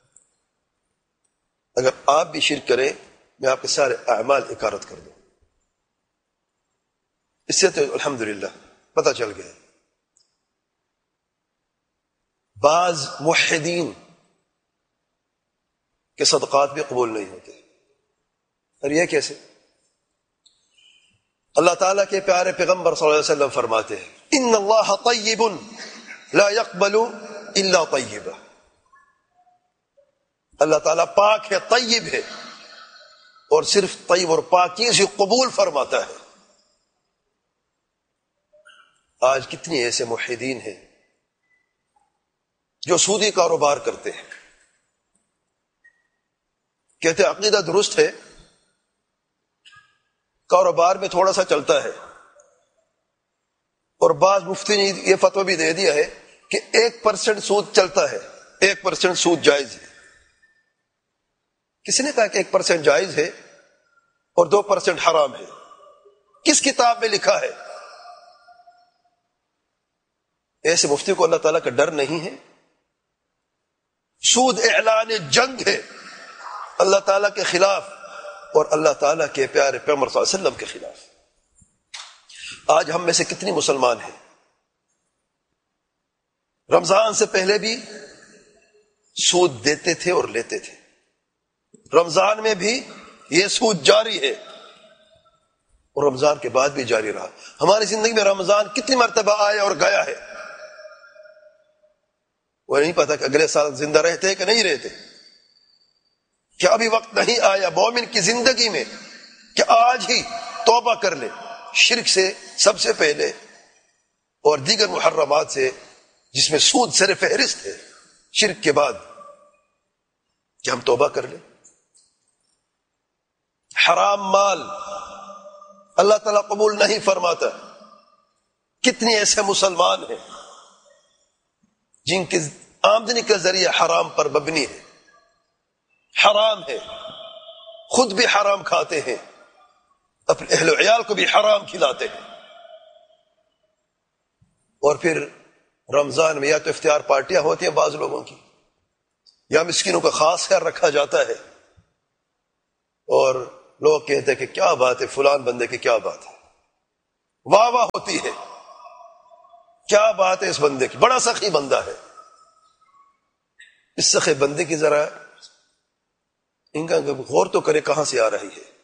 اگر آپ بھی شرک کریں میں آپ کے سارے اعمال اکارت کر دوں۔ اس سے تو الحمدللہ پتہ چل گیا۔ بعض موحدین کے صدقات بھی قبول نہیں ہوتے، اور یہ کیسے؟ اللہ تعالیٰ کے پیارے پیغمبر صلی اللہ علیہ وسلم فرماتے ہیں ان اللہ طیب لا يقبل الا طیبا۔ اللہ تعالیٰ پاک ہے، طیب ہے، اور صرف طیب اور پاکیزی قبول فرماتا ہے۔ آج کتنی ایسے موحدین ہیں جو سودی کاروبار کرتے ہیں، کہتے ہیں عقیدہ درست ہے، کاروبار میں تھوڑا سا چلتا ہے، اور بعض مفتی نے یہ فتویٰ بھی دے دیا ہے کہ 1% سود چلتا ہے، 1% سود جائز ہے۔ کسی نے کہا کہ 1% جائز ہے اور 2% حرام ہے؟ کس کتاب میں لکھا ہے؟ ایسے مفتی کو اللہ تعالیٰ کا ڈر نہیں ہے؟ سود اعلان جنگ ہے اللہ تعالیٰ کے خلاف اور اللہ تعالیٰ کے پیارے پیغمبر صلی اللہ علیہ وسلم کے خلاف۔ آج ہم میں سے کتنی مسلمان ہیں رمضان سے پہلے بھی سود دیتے تھے اور لیتے تھے، رمضان میں بھی یہ سود جاری ہے، اور رمضان کے بعد بھی جاری رہا۔ ہماری زندگی میں رمضان کتنی مرتبہ آیا اور گیا ہے، وہ نہیں پتا کہ اگلے سال زندہ رہتے کہ نہیں رہتے۔ کیا ابھی وقت نہیں آیا مومن کی زندگی میں کہ آج ہی توبہ کر لے شرک سے سب سے پہلے، اور دیگر محرمات سے جس میں سود سر فہرست ہے شرک کے بعد، کہ ہم توبہ کر لیں۔ حرام مال اللہ تعالیٰ قبول نہیں فرماتا۔ کتنے ایسے مسلمان ہیں جن کی آمدنی کا ذریعہ حرام پر مبنی ہے، حرام ہے، خود بھی حرام کھاتے ہیں، اپنے اہل و عیال کو بھی حرام کھلاتے ہیں، اور پھر رمضان میں یا تو افطار پارٹیاں ہوتی ہیں بعض لوگوں کی، یا مسکینوں کا خاص خیال رکھا جاتا ہے، اور لوگ کہتے ہیں کہ کیا بات ہے، فلان بندے کی کیا بات ہے، واہ واہ ہوتی ہے، کیا بات ہے اس بندے کی، بڑا سخی بندہ ہے۔ اس سخے بندے کی ذرا ان کا غور تو کرے کہاں سے آ رہی ہے۔